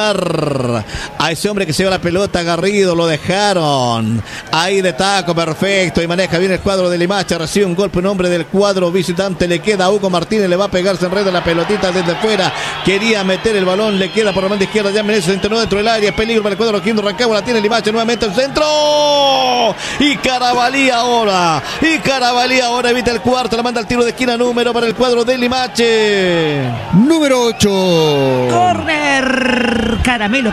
marcar a ese hombre que se lleva la pelota. Garrido, lo dejaron. Ahí de taco, perfecto. Y maneja bien el cuadro de Limache. Recibe un golpe, un hombre del cuadro visitante. Le queda a Hugo Martínez. Le va a pegar, se enreda la pelotita desde fuera. Quería meter el balón. Le queda por la banda izquierda. Ya Meneses intentó dentro del área. Peligro para el cuadro de Rancagua. La tiene Limache nuevamente. Centro y Carabalí ahora evita el cuarto, la manda al tiro de esquina número para el cuadro de Limache número 8, corner, caramelo.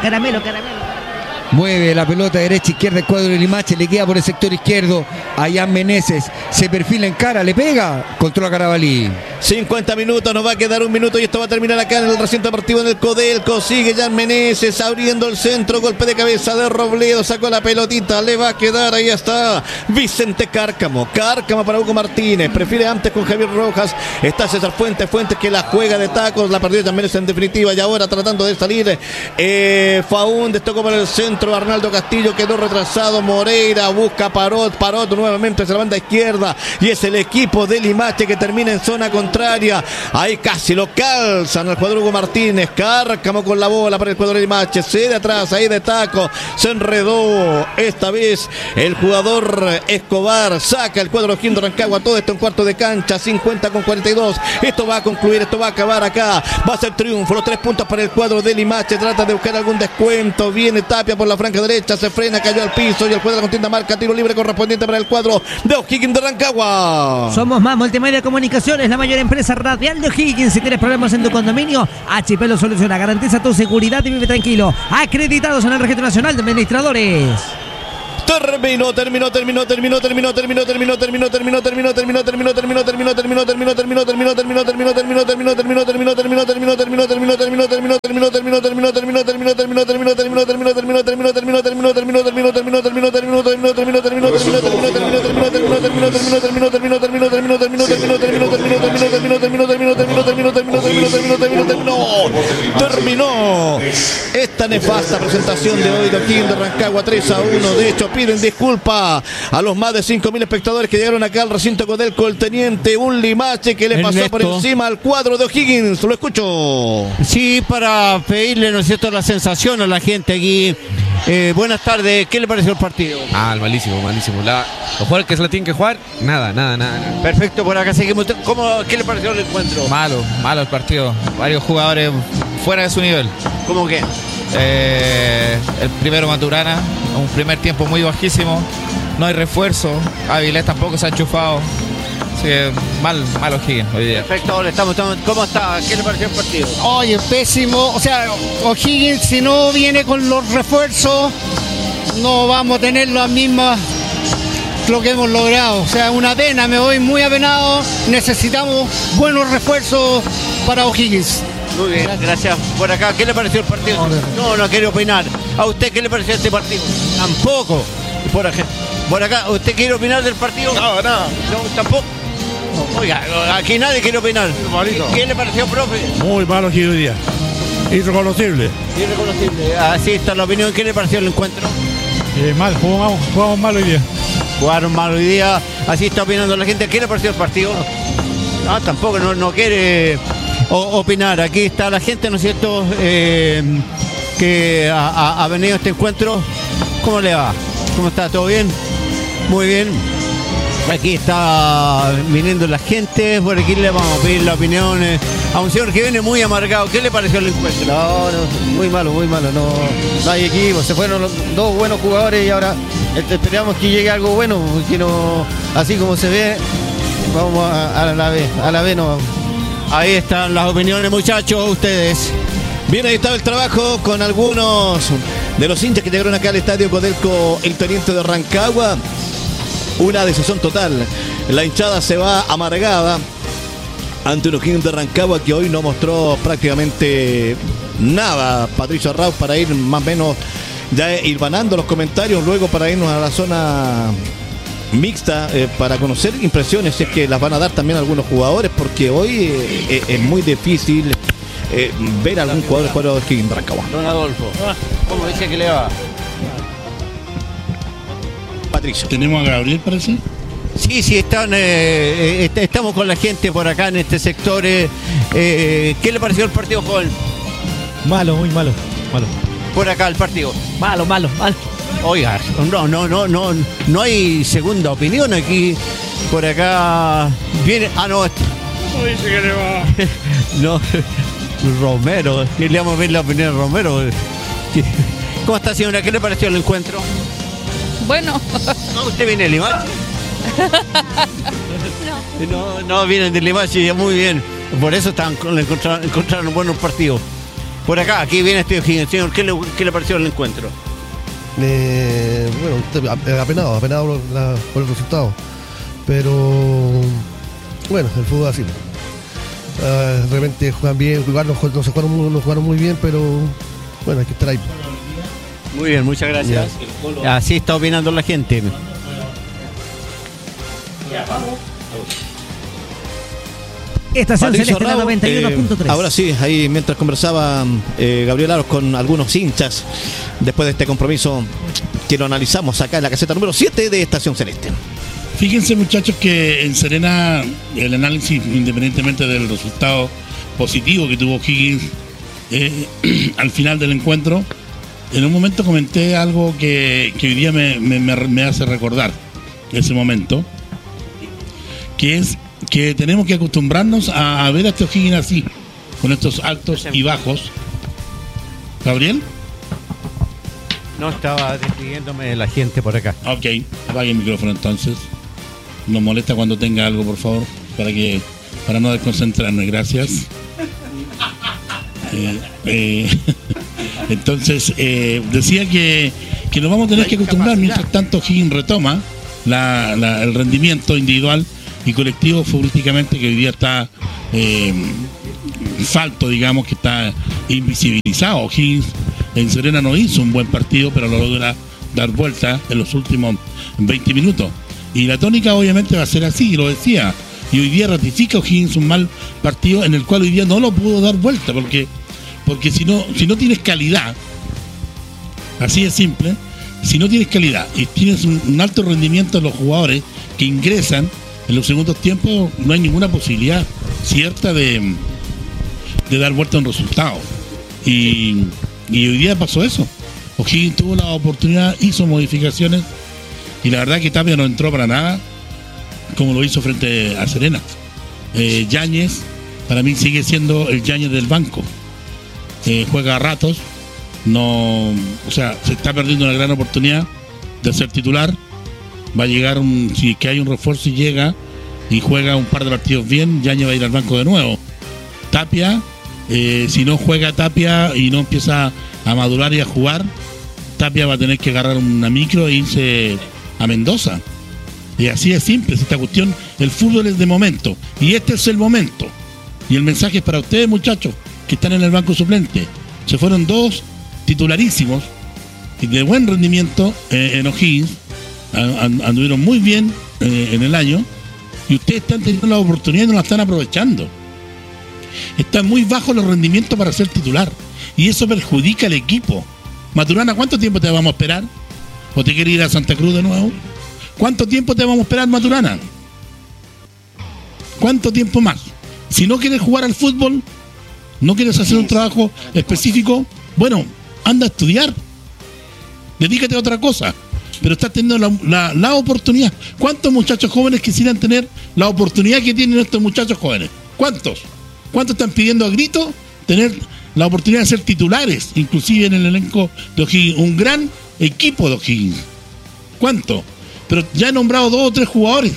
Mueve la pelota derecha, izquierda, el cuadro de Limache, le queda por el sector izquierdo a Jan Meneses, se perfila en cara, le pega, controla Carabalí. 50 minutos, nos va a quedar un minuto y esto va a terminar acá en el recinto deportivo en el Codelco. Sigue Jan Meneses abriendo el centro, golpe de cabeza de Robledo, sacó la pelotita, le va a quedar, ahí está Vicente Cárcamo para Hugo Martínez, prefiere antes con Javier Rojas, está César Fuentes que la juega de tacos, la perdió Jan Meneses en definitiva y ahora tratando de salir Faúndez, tocó para el centro, Arnaldo Castillo quedó retrasado, Moreira busca Parot nuevamente hacia la banda izquierda y es el equipo de Limache que termina en zona contraria, ahí casi lo calzan al jugador Hugo Martínez, Cárcamo con la bola para el jugador de Limache, se de atrás, ahí de taco, se enredó esta vez el jugador Escobar, saca el cuadro O'Higgins de Rancagua, todo esto en cuarto de cancha, 50-42, esto va a concluir, esto va a acabar acá, va a ser triunfo, los 3 puntos para el cuadro de Limache, trata de buscar algún descuento, viene Tapia por la franja derecha, se frena, cayó al piso y el juez de la contienda marca tiro libre correspondiente para el cuadro de O'Higgins de Rancagua. Somos más Multimedia Comunicaciones, la mayor empresa radial de O'Higgins. Si tienes problemas en tu condominio, HP lo soluciona, garantiza tu seguridad y vive tranquilo. Acreditados en el Registro Nacional de Administradores. Terminó. Esta nefasta presentación de hoy de O'Higgins de Rancagua 3-1. De hecho, piden disculpas a los más de 5.000 espectadores que llegaron acá al recinto Codelco. El teniente, un limache que le pasó por encima al cuadro de O'Higgins. Lo escucho. Sí, para pedirle, ¿no es cierto?, la sensación a la gente aquí. Buenas tardes, ¿qué le pareció el partido? Malísimo. Los jugadores que se la tienen que jugar, nada. Perfecto, por acá seguimos. ¿Qué le pareció el encuentro? Malo el partido. Varios jugadores fuera de su nivel. ¿Cómo qué? El primero Maturana, un primer tiempo muy bajísimo. No hay refuerzo. Avilés tampoco se ha enchufado. Sí, mal O'Higgins hoy día. Perfecto, ahora estamos. ¿Cómo está? ¿Qué le pareció el partido? Oye, pésimo. O sea, O'Higgins, si no viene con los refuerzos, no vamos a tener las mismas lo que hemos logrado. O sea, una pena, me voy muy apenado. Necesitamos buenos refuerzos para O'Higgins. Muy bien, gracias. Por acá, ¿qué le pareció el partido? No quiere opinar. ¿A usted qué le pareció este partido? Tampoco. Por acá, ¿usted quiere opinar del partido? No, tampoco. Oiga, aquí nadie quiere opinar. ¿Qué le pareció, profe? Muy malo aquí hoy día. Irreconocible. Así está la opinión. ¿Qué le pareció el encuentro? Mal, jugamos mal hoy día. Jugaron mal hoy día. Así está opinando la gente. ¿Qué le pareció el partido? Tampoco, no quiere opinar. Aquí está la gente, ¿no es cierto?, que ha venido a este encuentro. ¿Cómo le va? ¿Cómo está? ¿Todo bien? Muy bien. Aquí está viniendo la gente. Por aquí le vamos a pedir la opinión a un señor que viene muy amargado. ¿Qué le pareció el encuentro? Muy malo. No hay equipo. Se fueron dos buenos jugadores y ahora esperamos que llegue algo bueno. Que no, así como se ve, vamos a la vez no. Ahí están las opiniones, muchachos, ustedes. Bien, ahí estaba el trabajo con algunos de los hinchas que llegaron acá al estadio Codelco, el teniente de Rancagua. Una decisión total. La hinchada se va amargada ante un O'Higgins de Rancagua que hoy no mostró prácticamente nada. Patricio Arrau, para ir más o menos ya hilvanando los comentarios, luego para irnos a la zona mixta para conocer impresiones, si es que las van a dar también algunos jugadores, porque hoy es muy difícil ver a algún jugador jugar de O'Higgins de Rancagua. Don Adolfo, ¿cómo dice que le va? Patricio. ¿Tenemos a Gabriel, parece? Sí, estamos con la gente por acá en este sector. ¿Qué le pareció el partido, joven? Muy malo. Por acá el partido. Malo. Oiga, no hay segunda opinión aquí. Por acá viene. No. ¿Cómo dice que le va? No, Romero. Le vamos a ver la opinión de Romero. ¿Cómo está, señora? ¿Qué le pareció el encuentro? Bueno. ¿No, usted viene de Limache? No, vienen de Limache, ya muy bien. Por eso encontraron buenos partidos. Por acá, aquí viene este O'Higgins. Señor, ¿qué le pareció el encuentro? Apenado por el resultado. Pero bueno, el fútbol así. De repente juegan bien, no jugaron muy bien, pero bueno, hay que estar ahí. Muy bien, muchas gracias. Así está opinando la gente. Estación Patricio Celeste, la Rao, 91.3. ahora sí, ahí mientras conversaba Gabriel Aros con algunos hinchas, después de este compromiso que lo analizamos acá en la caseta número 7 de Estación Celeste. Fíjense, muchachos, que en Serena el análisis, independientemente del resultado positivo que tuvo O'Higgins al final del encuentro, en un momento comenté algo que hoy día me hace recordar ese momento, que es que tenemos que acostumbrarnos a ver a este O'Higgins así, con estos altos y bajos. ¿Gabriel? No, estaba despidiéndome de la gente por acá. Ok, apague el micrófono entonces. Nos molesta cuando tenga algo, por favor, para no desconcentrarnos. Gracias. Entonces, decía que que nos vamos a tener que acostumbrar. Mientras tanto, Higgins retoma el rendimiento individual y colectivo futbolísticamente, que hoy día está falto, digamos, que está invisibilizado. Higgins en Serena no hizo un buen partido, pero lo logra dar vuelta en los últimos 20 minutos. Y la tónica obviamente va a ser así, lo decía. Y hoy día ratifica O'Higgins un mal partido en el cual hoy día no lo pudo dar vuelta, porque si no tienes calidad, así de simple, si no tienes calidad y tienes un alto rendimiento de los jugadores que ingresan en los segundos tiempos, no hay ninguna posibilidad cierta de dar vuelta a un resultado. Y hoy día pasó eso. O'Higgins tuvo la oportunidad, hizo modificaciones, y la verdad que Tapia no entró para nada como lo hizo frente a Serena. Yáñez para mí sigue siendo el Yáñez del banco. Juega a ratos, se está perdiendo una gran oportunidad de ser titular. Va a llegar si es que hay un refuerzo y llega y juega un par de partidos bien, Yáñez va a ir al banco de nuevo. Tapia, si no juega Tapia y no empieza a madurar y a jugar, Tapia va a tener que agarrar una micro e irse a Mendoza. Y así es simple esta cuestión. El fútbol es de momento, y este es el momento. Y el mensaje es para ustedes, muchachos, que están en el banco suplente. Se fueron dos titularísimos y de buen rendimiento en O'Higgins. Anduvieron muy bien en el año, y ustedes están teniendo la oportunidad y no la están aprovechando. Están muy bajos los rendimientos para ser titular, y eso perjudica al equipo. Maturana, ¿cuánto tiempo te vamos a esperar? ¿O te quieres ir a Santa Cruz de nuevo? ¿Cuánto tiempo te vamos a esperar, Maturana? ¿Cuánto tiempo más? Si no quieres jugar al fútbol, no quieres hacer un trabajo específico, bueno, anda a estudiar, dedícate a otra cosa. Pero estás teniendo la oportunidad. ¿Cuántos muchachos jóvenes quisieran tener la oportunidad que tienen estos muchachos jóvenes? ¿Cuántos? ¿Cuántos están pidiendo a grito tener la oportunidad de ser titulares, inclusive en el elenco de O'Higgins? Un gran equipo de O'Higgins. ¿Cuánto? Pero ya he nombrado 2 o 3 jugadores.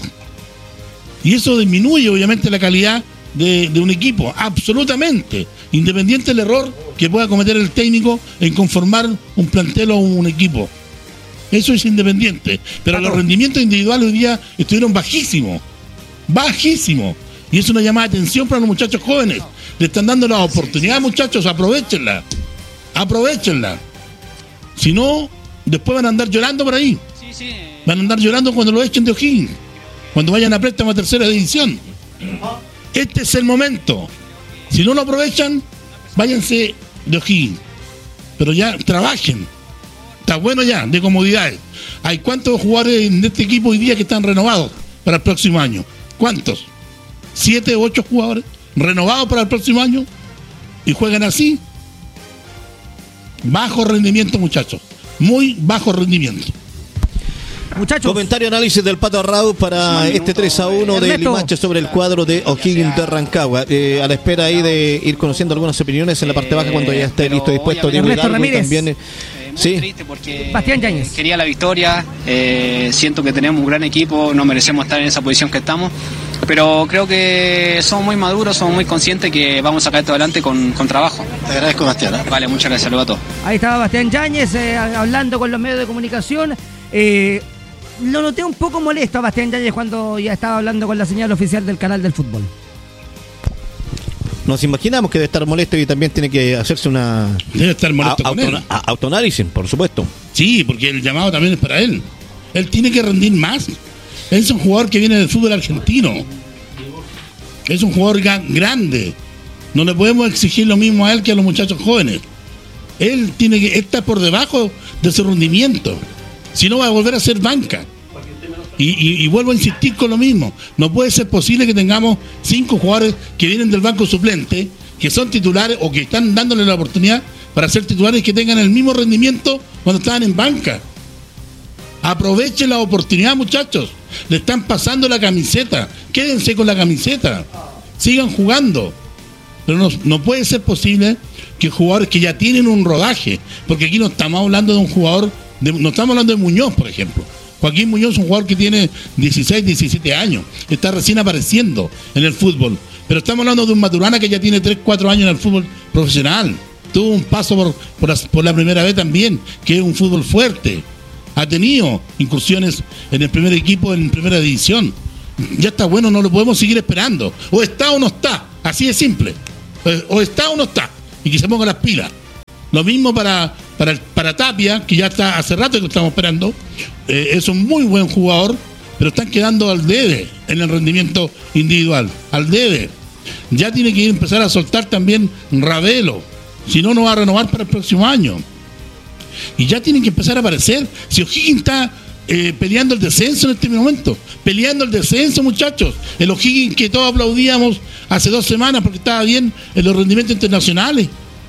Y eso disminuye obviamente la calidad de un equipo, absolutamente. Independiente del error que pueda cometer el técnico en conformar un plantel o un equipo. Eso es independiente. Pero los rendimientos individuales hoy día estuvieron bajísimos. Bajísimos. Y es una llamada de atención para los muchachos jóvenes. Le están dando la oportunidad, muchachos, aprovechenla. Aprovechenla. Si no, después van a andar llorando por ahí. Van a andar llorando cuando lo echen de O'Higgins, cuando vayan a préstamo a tercera división. Este es el momento. Si no lo aprovechan, váyanse de O'Higgins. Pero ya trabajen. Está bueno ya, de comodidades. ¿Hay cuántos jugadores de este equipo hoy día que están renovados para el próximo año? ¿Cuántos? 7 o 8 jugadores renovados para el próximo año, y juegan así. Bajo rendimiento, muchachos. Muy bajo rendimiento. Muchachos. Comentario, análisis del Pato Arrau para este 3-1 de Limache sobre el cuadro de O'Higgins de Rancagua. A la espera ahí de ir conociendo algunas opiniones en la parte baja cuando ya esté listo, dispuesto. Ernesto Ramírez. También, sí. Triste porque Bastián Yáñez quería la victoria. Siento que tenemos un gran equipo, no merecemos estar en esa posición que estamos, pero creo que somos muy maduros, somos muy conscientes que vamos a sacar esto adelante con trabajo. Te agradezco, Bastián. Vale, muchas gracias, saludos a todos. Ahí estaba Bastián Yáñez hablando con los medios de comunicación. Lo noté un poco molesto a Bastián Yáñez cuando ya estaba hablando con la señal oficial del canal del fútbol. Nos imaginamos que debe estar molesto, y también tiene que hacerse una... Debe estar molesto con él. Autoanálisis, por supuesto. Sí, porque el llamado también es para él. Él tiene que rendir más. Es un jugador que viene del fútbol argentino. Es un jugador grande. No le podemos exigir lo mismo a él que a los muchachos jóvenes. Él tiene que estar por debajo de su rendimiento. Si no, va a volver a ser banca. Y vuelvo a insistir con lo mismo. No puede ser posible que tengamos 5 jugadores que vienen del banco suplente, que son titulares o que están dándole la oportunidad para ser titulares, que tengan el mismo rendimiento cuando estaban en banca. Aprovechen la oportunidad, muchachos. Le están pasando la camiseta. Quédense con la camiseta. Sigan jugando. Pero no puede ser posible que jugadores que ya tienen un rodaje, porque aquí no estamos hablando de un jugador, no estamos hablando de Muñoz, por ejemplo. Joaquín Muñoz es un jugador que tiene 16, 17 años, está recién apareciendo en el fútbol. Pero estamos hablando de un Maturana que ya tiene 3, 4 años en el fútbol profesional. tuvo un paso por la primera vez también, que es un fútbol fuerte. Ha tenido incursiones en el primer equipo, en primera división. Ya está bueno, no lo podemos seguir esperando. O está o no está, así de simple. O está o no está, y que se ponga las pilas. Lo mismo para Tapia, que ya está hace rato que lo estamos esperando. Es un muy buen jugador, pero están quedando al debe en el rendimiento individual. Al debe. Ya tiene que empezar a soltar también Ravelo. Si no, no va a renovar para el próximo año. Y ya tienen que empezar a aparecer. Si O'Higgins está peleando el descenso en este momento, peleando el descenso, muchachos. El O'Higgins que todos aplaudíamos hace 2 semanas porque estaba bien en los rendimientos internacionales.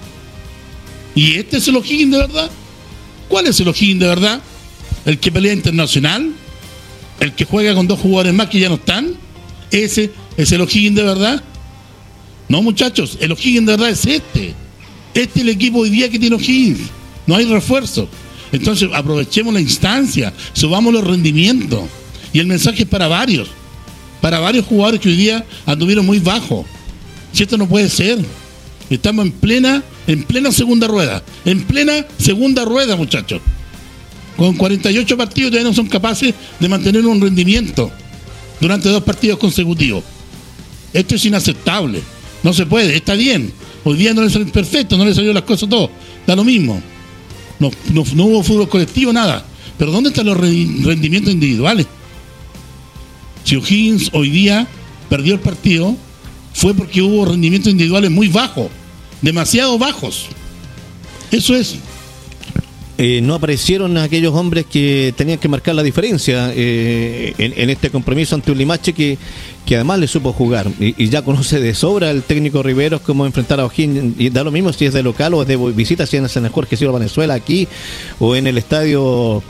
¿Y este es el O'Higgins de verdad? ¿Cuál es el O'Higgins de verdad? ¿El que pelea internacional? ¿El que juega con 2 jugadores más que ya no están? ¿Ese es el O'Higgins de verdad? No, muchachos, el O'Higgins de verdad es este. Este es el equipo hoy día que tiene O'Higgins. No hay refuerzo. Entonces aprovechemos la instancia, subamos los rendimientos. Y el mensaje es para varios jugadores que hoy día anduvieron muy bajos. Si esto no puede ser. Estamos en plena segunda rueda. En plena segunda rueda, muchachos. Con 48 partidos todavía no son capaces de mantener un rendimiento durante 2 partidos consecutivos. Esto es inaceptable. No se puede, está bien. Hoy día no le salió perfecto, no le salieron las cosas todo. Da lo mismo. No hubo fútbol colectivo, nada. Pero ¿dónde están los rendimientos individuales? Si O'Higgins hoy día perdió el partido, fue porque hubo rendimientos individuales muy bajos, demasiado bajos. Eso es. No aparecieron aquellos hombres que tenían que marcar la diferencia en este compromiso ante un Limache que además le supo jugar y ya conoce de sobra el técnico Riveros cómo enfrentar a O'Higgins, y da lo mismo si es de local o es de visita, si es en el Jorge Silva Venezuela aquí o en el estadio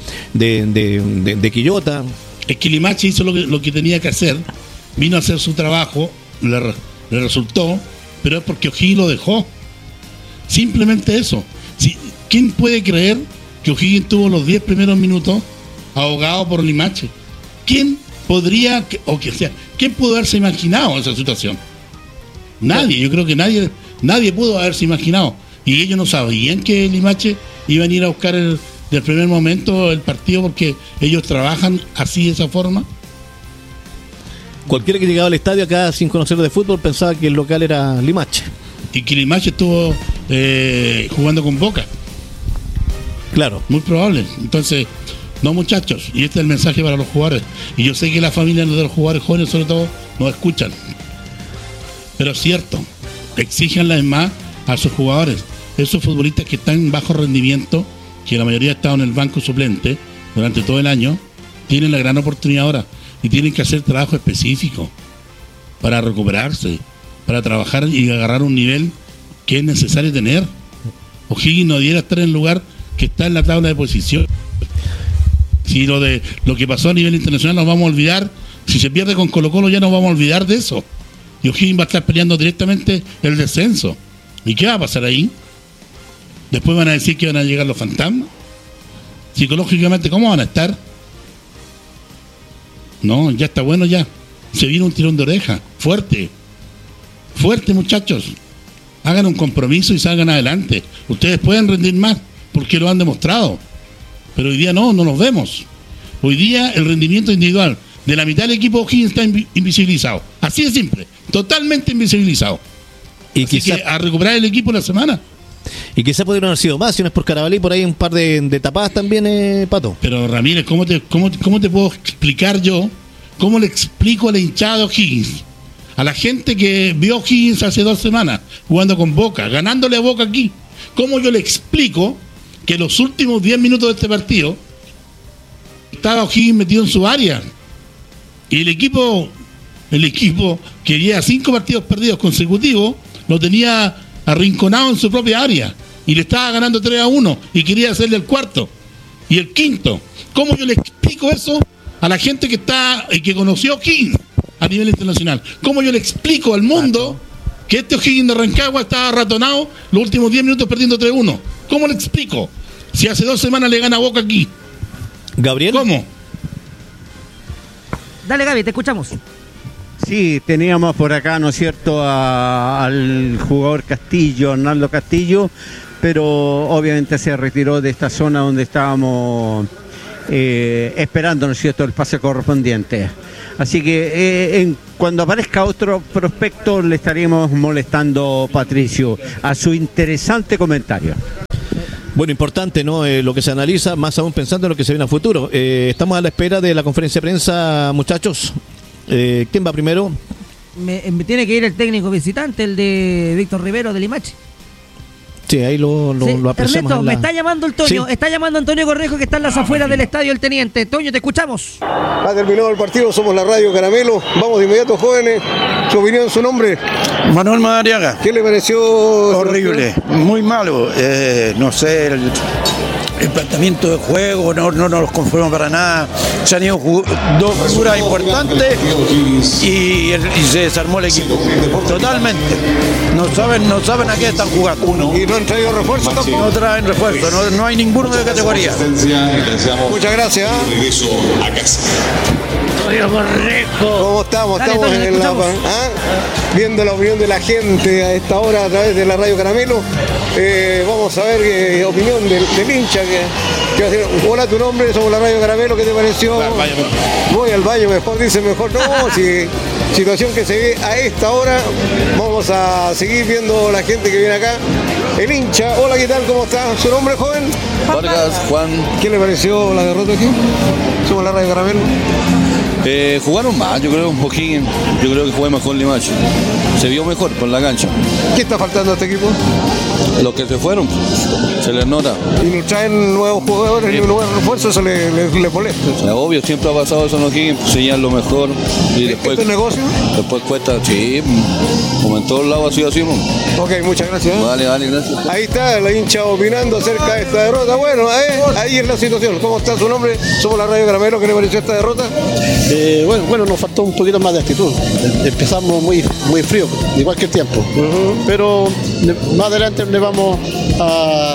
de Quillota. Es que Limache hizo lo que tenía que hacer, vino a hacer su trabajo, le resultó, pero es porque O'Higgins lo dejó. Simplemente eso. ¿Quién puede creer que O'Higgins tuvo los 10 primeros minutos ahogado por Limache? ¿Quién podría, quién pudo haberse imaginado esa situación? Nadie, yo creo que nadie pudo haberse imaginado. Y ellos no sabían que Limache iba a ir a buscar del primer momento el partido porque ellos trabajan así de esa forma. Cualquiera que llegaba al estadio acá sin conocer de fútbol pensaba que el local era Limache. Y que Limache estuvo jugando con Boca. Claro. Muy probable. Entonces, no, muchachos, y este es el mensaje para los jugadores. Y yo sé que las familias de los jugadores jóvenes, sobre todo, nos escuchan. Pero es cierto, exíjanle más a sus jugadores. Esos futbolistas que están en bajo rendimiento, que la mayoría ha estado en el banco suplente durante todo el año, tienen la gran oportunidad ahora. Y tienen que hacer trabajo específico para recuperarse, para trabajar y agarrar un nivel que es necesario tener. O'Higgins no debiera estar en el lugar que está en la tabla de posición. Si lo que pasó a nivel internacional nos vamos a olvidar, si se pierde con Colo-Colo ya nos vamos a olvidar de eso. Y O'Higgins va a estar peleando directamente el descenso. ¿Y qué va a pasar ahí? Después van a decir que van a llegar los fantasmas. Psicológicamente, ¿cómo van a estar? No, ya está bueno ya. Se viene un tirón de oreja, fuerte, muchachos. Hagan un compromiso y salgan adelante. Ustedes pueden rendir más porque lo han demostrado, pero hoy día no los vemos. Hoy día el rendimiento individual de la mitad del equipo O'Higgins está invisibilizado. Así de simple, totalmente invisibilizado. Y así que a recuperar el equipo la semana. Y quizá pudieron haber sido más, si no es por Carabalí, por ahí un par de tapadas también, Pato. Pero Ramírez, ¿cómo te puedo explicar yo? ¿Cómo le explico a la hinchada de O'Higgins? A la gente que vio O'Higgins hace 2 semanas jugando con Boca, ganándole a Boca aquí. ¿Cómo yo le explico que los últimos 10 minutos de este partido estaba O'Higgins metido en su área? Y el equipo que lleva 5 partidos perdidos consecutivos lo tenía arrinconado en su propia área y le estaba ganando 3-1 y quería hacerle el cuarto y el quinto. ¿Cómo yo le explico eso a la gente que que conoció O'Higgins a nivel internacional? ¿Cómo yo le explico al mundo que este O'Higgins de Rancagua estaba ratonado los últimos 10 minutos perdiendo 3-1? ¿Cómo le explico? Si hace 2 semanas le gana Boca aquí. ¿Gabriel? ¿Cómo? Dale, Gaby, te escuchamos. Sí, teníamos por acá, ¿no es cierto?, al jugador Castillo, Arnaldo Castillo, pero obviamente se retiró de esta zona donde estábamos esperando, ¿no es cierto?, el pase correspondiente. Así que cuando aparezca otro prospecto le estaremos molestando, Patricio, a su interesante comentario. Bueno, importante, ¿no? Lo que se analiza, más aún pensando en lo que se viene a futuro. Estamos a la espera de la conferencia de prensa, muchachos. ¿Quién va primero? Me tiene que ir el técnico visitante, el de Víctor Rivero de Limache. Sí, ahí lo apreciamos. Ernesto, me está llamando el Toño, Sí. Está llamando Antonio Cornejo, que está en las afueras del estadio El Teniente. Toño, te escuchamos. Ha terminado el partido, somos la Radio Caramelo. Vamos de inmediato, jóvenes. Su opinión, su nombre. Manuel Madariaga. ¿Qué le pareció? Horrible, muy malo. No sé, el planteamiento de juego no nos conforma para nada. Se han ido dos figuras importantes y se desarmó el equipo. Totalmente. No saben a qué están jugando. ¿Y no han traído refuerzo tampoco? No traen refuerzo, no hay ninguno de categoría. Muchas gracias. ¿Cómo estamos? Dale, Estamos Toño, en la, escuchamos. viendo la opinión de la gente a esta hora a través de la Radio Caramelo. Vamos a ver opinión del hincha que va a decir, hola, tu nombre, somos la Radio Caramelo, ¿qué te pareció? Voy al baño mejor, dice mejor. No, si situación que se ve a esta hora. Vamos a seguir viendo la gente que viene acá. El hincha, hola, ¿qué tal? ¿Cómo está? ¿Su nombre, joven? Vargas, Juan. ¿Qué le pareció la derrota aquí? Somos la Radio Caramelo. Jugaron más, yo creo, O'Higgins. Yo creo que fue mejor Limache. Se vio mejor por la cancha. ¿Qué está faltando a este equipo? Los que se fueron, se les nota. Y nos traen nuevos jugadores y nuevos refuerzos, eso le molesta. O sea, obvio, siempre ha pasado eso en O'Higgins, enseñan lo mejor y después. ¿Esto es negocio? Después cuesta, sí, como en todos lados ha sido así, ¿no? Ok, muchas gracias. Vale, gracias. Ahí está la hincha opinando acerca de esta derrota. Bueno, ahí es la situación. ¿Cómo está su nombre? Somos la Radio Caramelo. ¿Qué le pareció esta derrota? Bueno, nos faltó un poquito más de actitud. Empezamos muy frío, igual que el tiempo. Pero más adelante le vamos a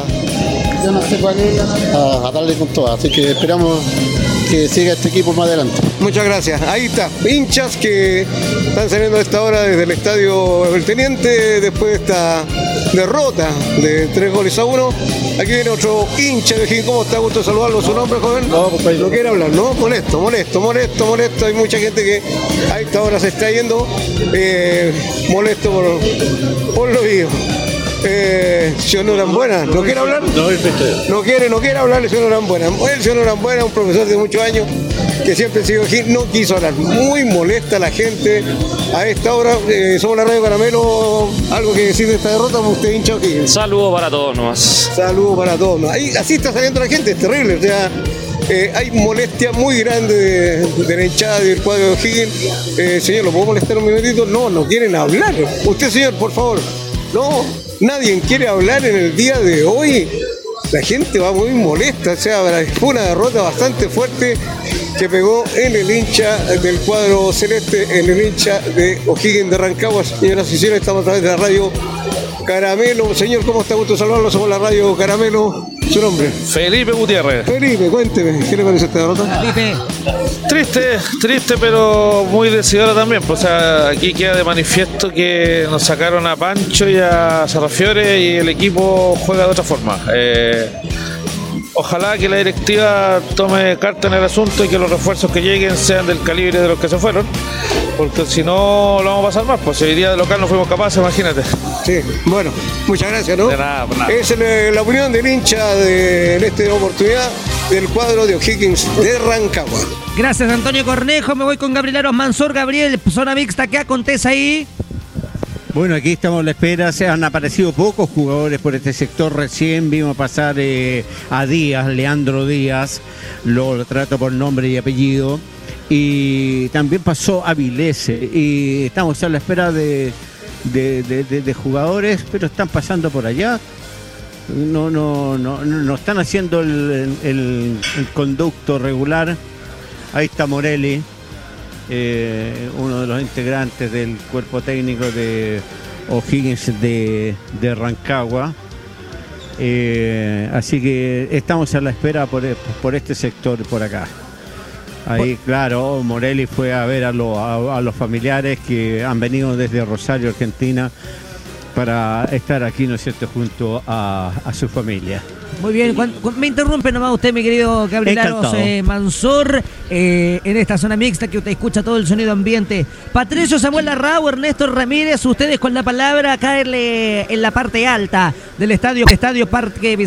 darle con todo. Así que esperamos que siga este equipo más adelante. Muchas gracias. Ahí está. Hinchas que están saliendo a esta hora desde el estadio El Teniente después de esta derrota de 3-1. Aquí viene otro hincha de O'Higgins. ¿Cómo está? Gusto saludarlo. ¿Su nombre, joven? No quiere hablar, ¿no? Molesto. Hay mucha gente que a esta hora se está yendo molesto por lo vivo. Señor Norambuena, ¿no quiere hablar? No quiere hablar el señor Norambuena. El señor Norambuena, un profesor de muchos años que siempre sigue aquí, no quiso hablar. Muy molesta la gente a esta hora. Somos la Radio Caramelo. ¿Algo que decir de esta derrota? ¿Usted hincha aquí? Saludos para todos nomás. Saludos para todos. Así está saliendo la gente, es terrible. O sea, hay molestia muy grande de la hinchada del cuadro de O'Higgins. Señor, ¿lo puedo molestar un minutito? No quieren hablar. Usted, señor, por favor. No, nadie quiere hablar en el día de hoy. La gente va muy molesta, o sea, fue una derrota bastante fuerte que pegó en el hincha del cuadro celeste, en el hincha de O'Higgins de Rancagua. Señoras y señores, estamos a través de la Radio Caramelo. Señor, ¿cómo está? Gusto saludarlo, somos la Radio Caramelo. ¿Su nombre? Felipe Gutiérrez. Felipe, cuénteme, ¿qué le parece esta derrota? Felipe. Triste, pero muy decidora también. O sea, aquí queda de manifiesto que nos sacaron a Pancho y a Sarrafiore y el equipo juega de otra forma. Ojalá que la directiva tome carta en el asunto y que los refuerzos que lleguen sean del calibre de los que se fueron, porque si no lo vamos a pasar más. Pues hoy día de local no fuimos capaces, imagínate. Sí, bueno, muchas gracias, ¿no? De nada. Esa es la opinión del hincha en esta oportunidad del cuadro de O'Higgins de Rancagua. Gracias, Antonio Cornejo. Me voy con Gabriel Aros Mansor. Gabriel, zona mixta, ¿qué acontece ahí? Bueno, aquí estamos a la espera. Se han aparecido pocos jugadores por este sector. Recién vimos pasar a Díaz, Leandro Díaz, lo trato por nombre y apellido, y también pasó a Vilese, y estamos a la espera de jugadores, pero están pasando por allá. No están haciendo el conducto regular. Ahí está Morelli, uno de los integrantes del cuerpo técnico de O'Higgins de Rancagua. Así que estamos a la espera por este sector por acá. Ahí, claro, Morelli fue a ver a los familiares que han venido desde Rosario, Argentina, para estar aquí, ¿no es cierto?, junto a su familia. Muy bien, me interrumpe nomás usted, mi querido Gabrielaros Mansor, en esta zona mixta que usted escucha todo el sonido ambiente. Patricio Samuel Larrao, Ernesto Ramírez, ustedes con la palabra, acá en la parte alta del estadio Parque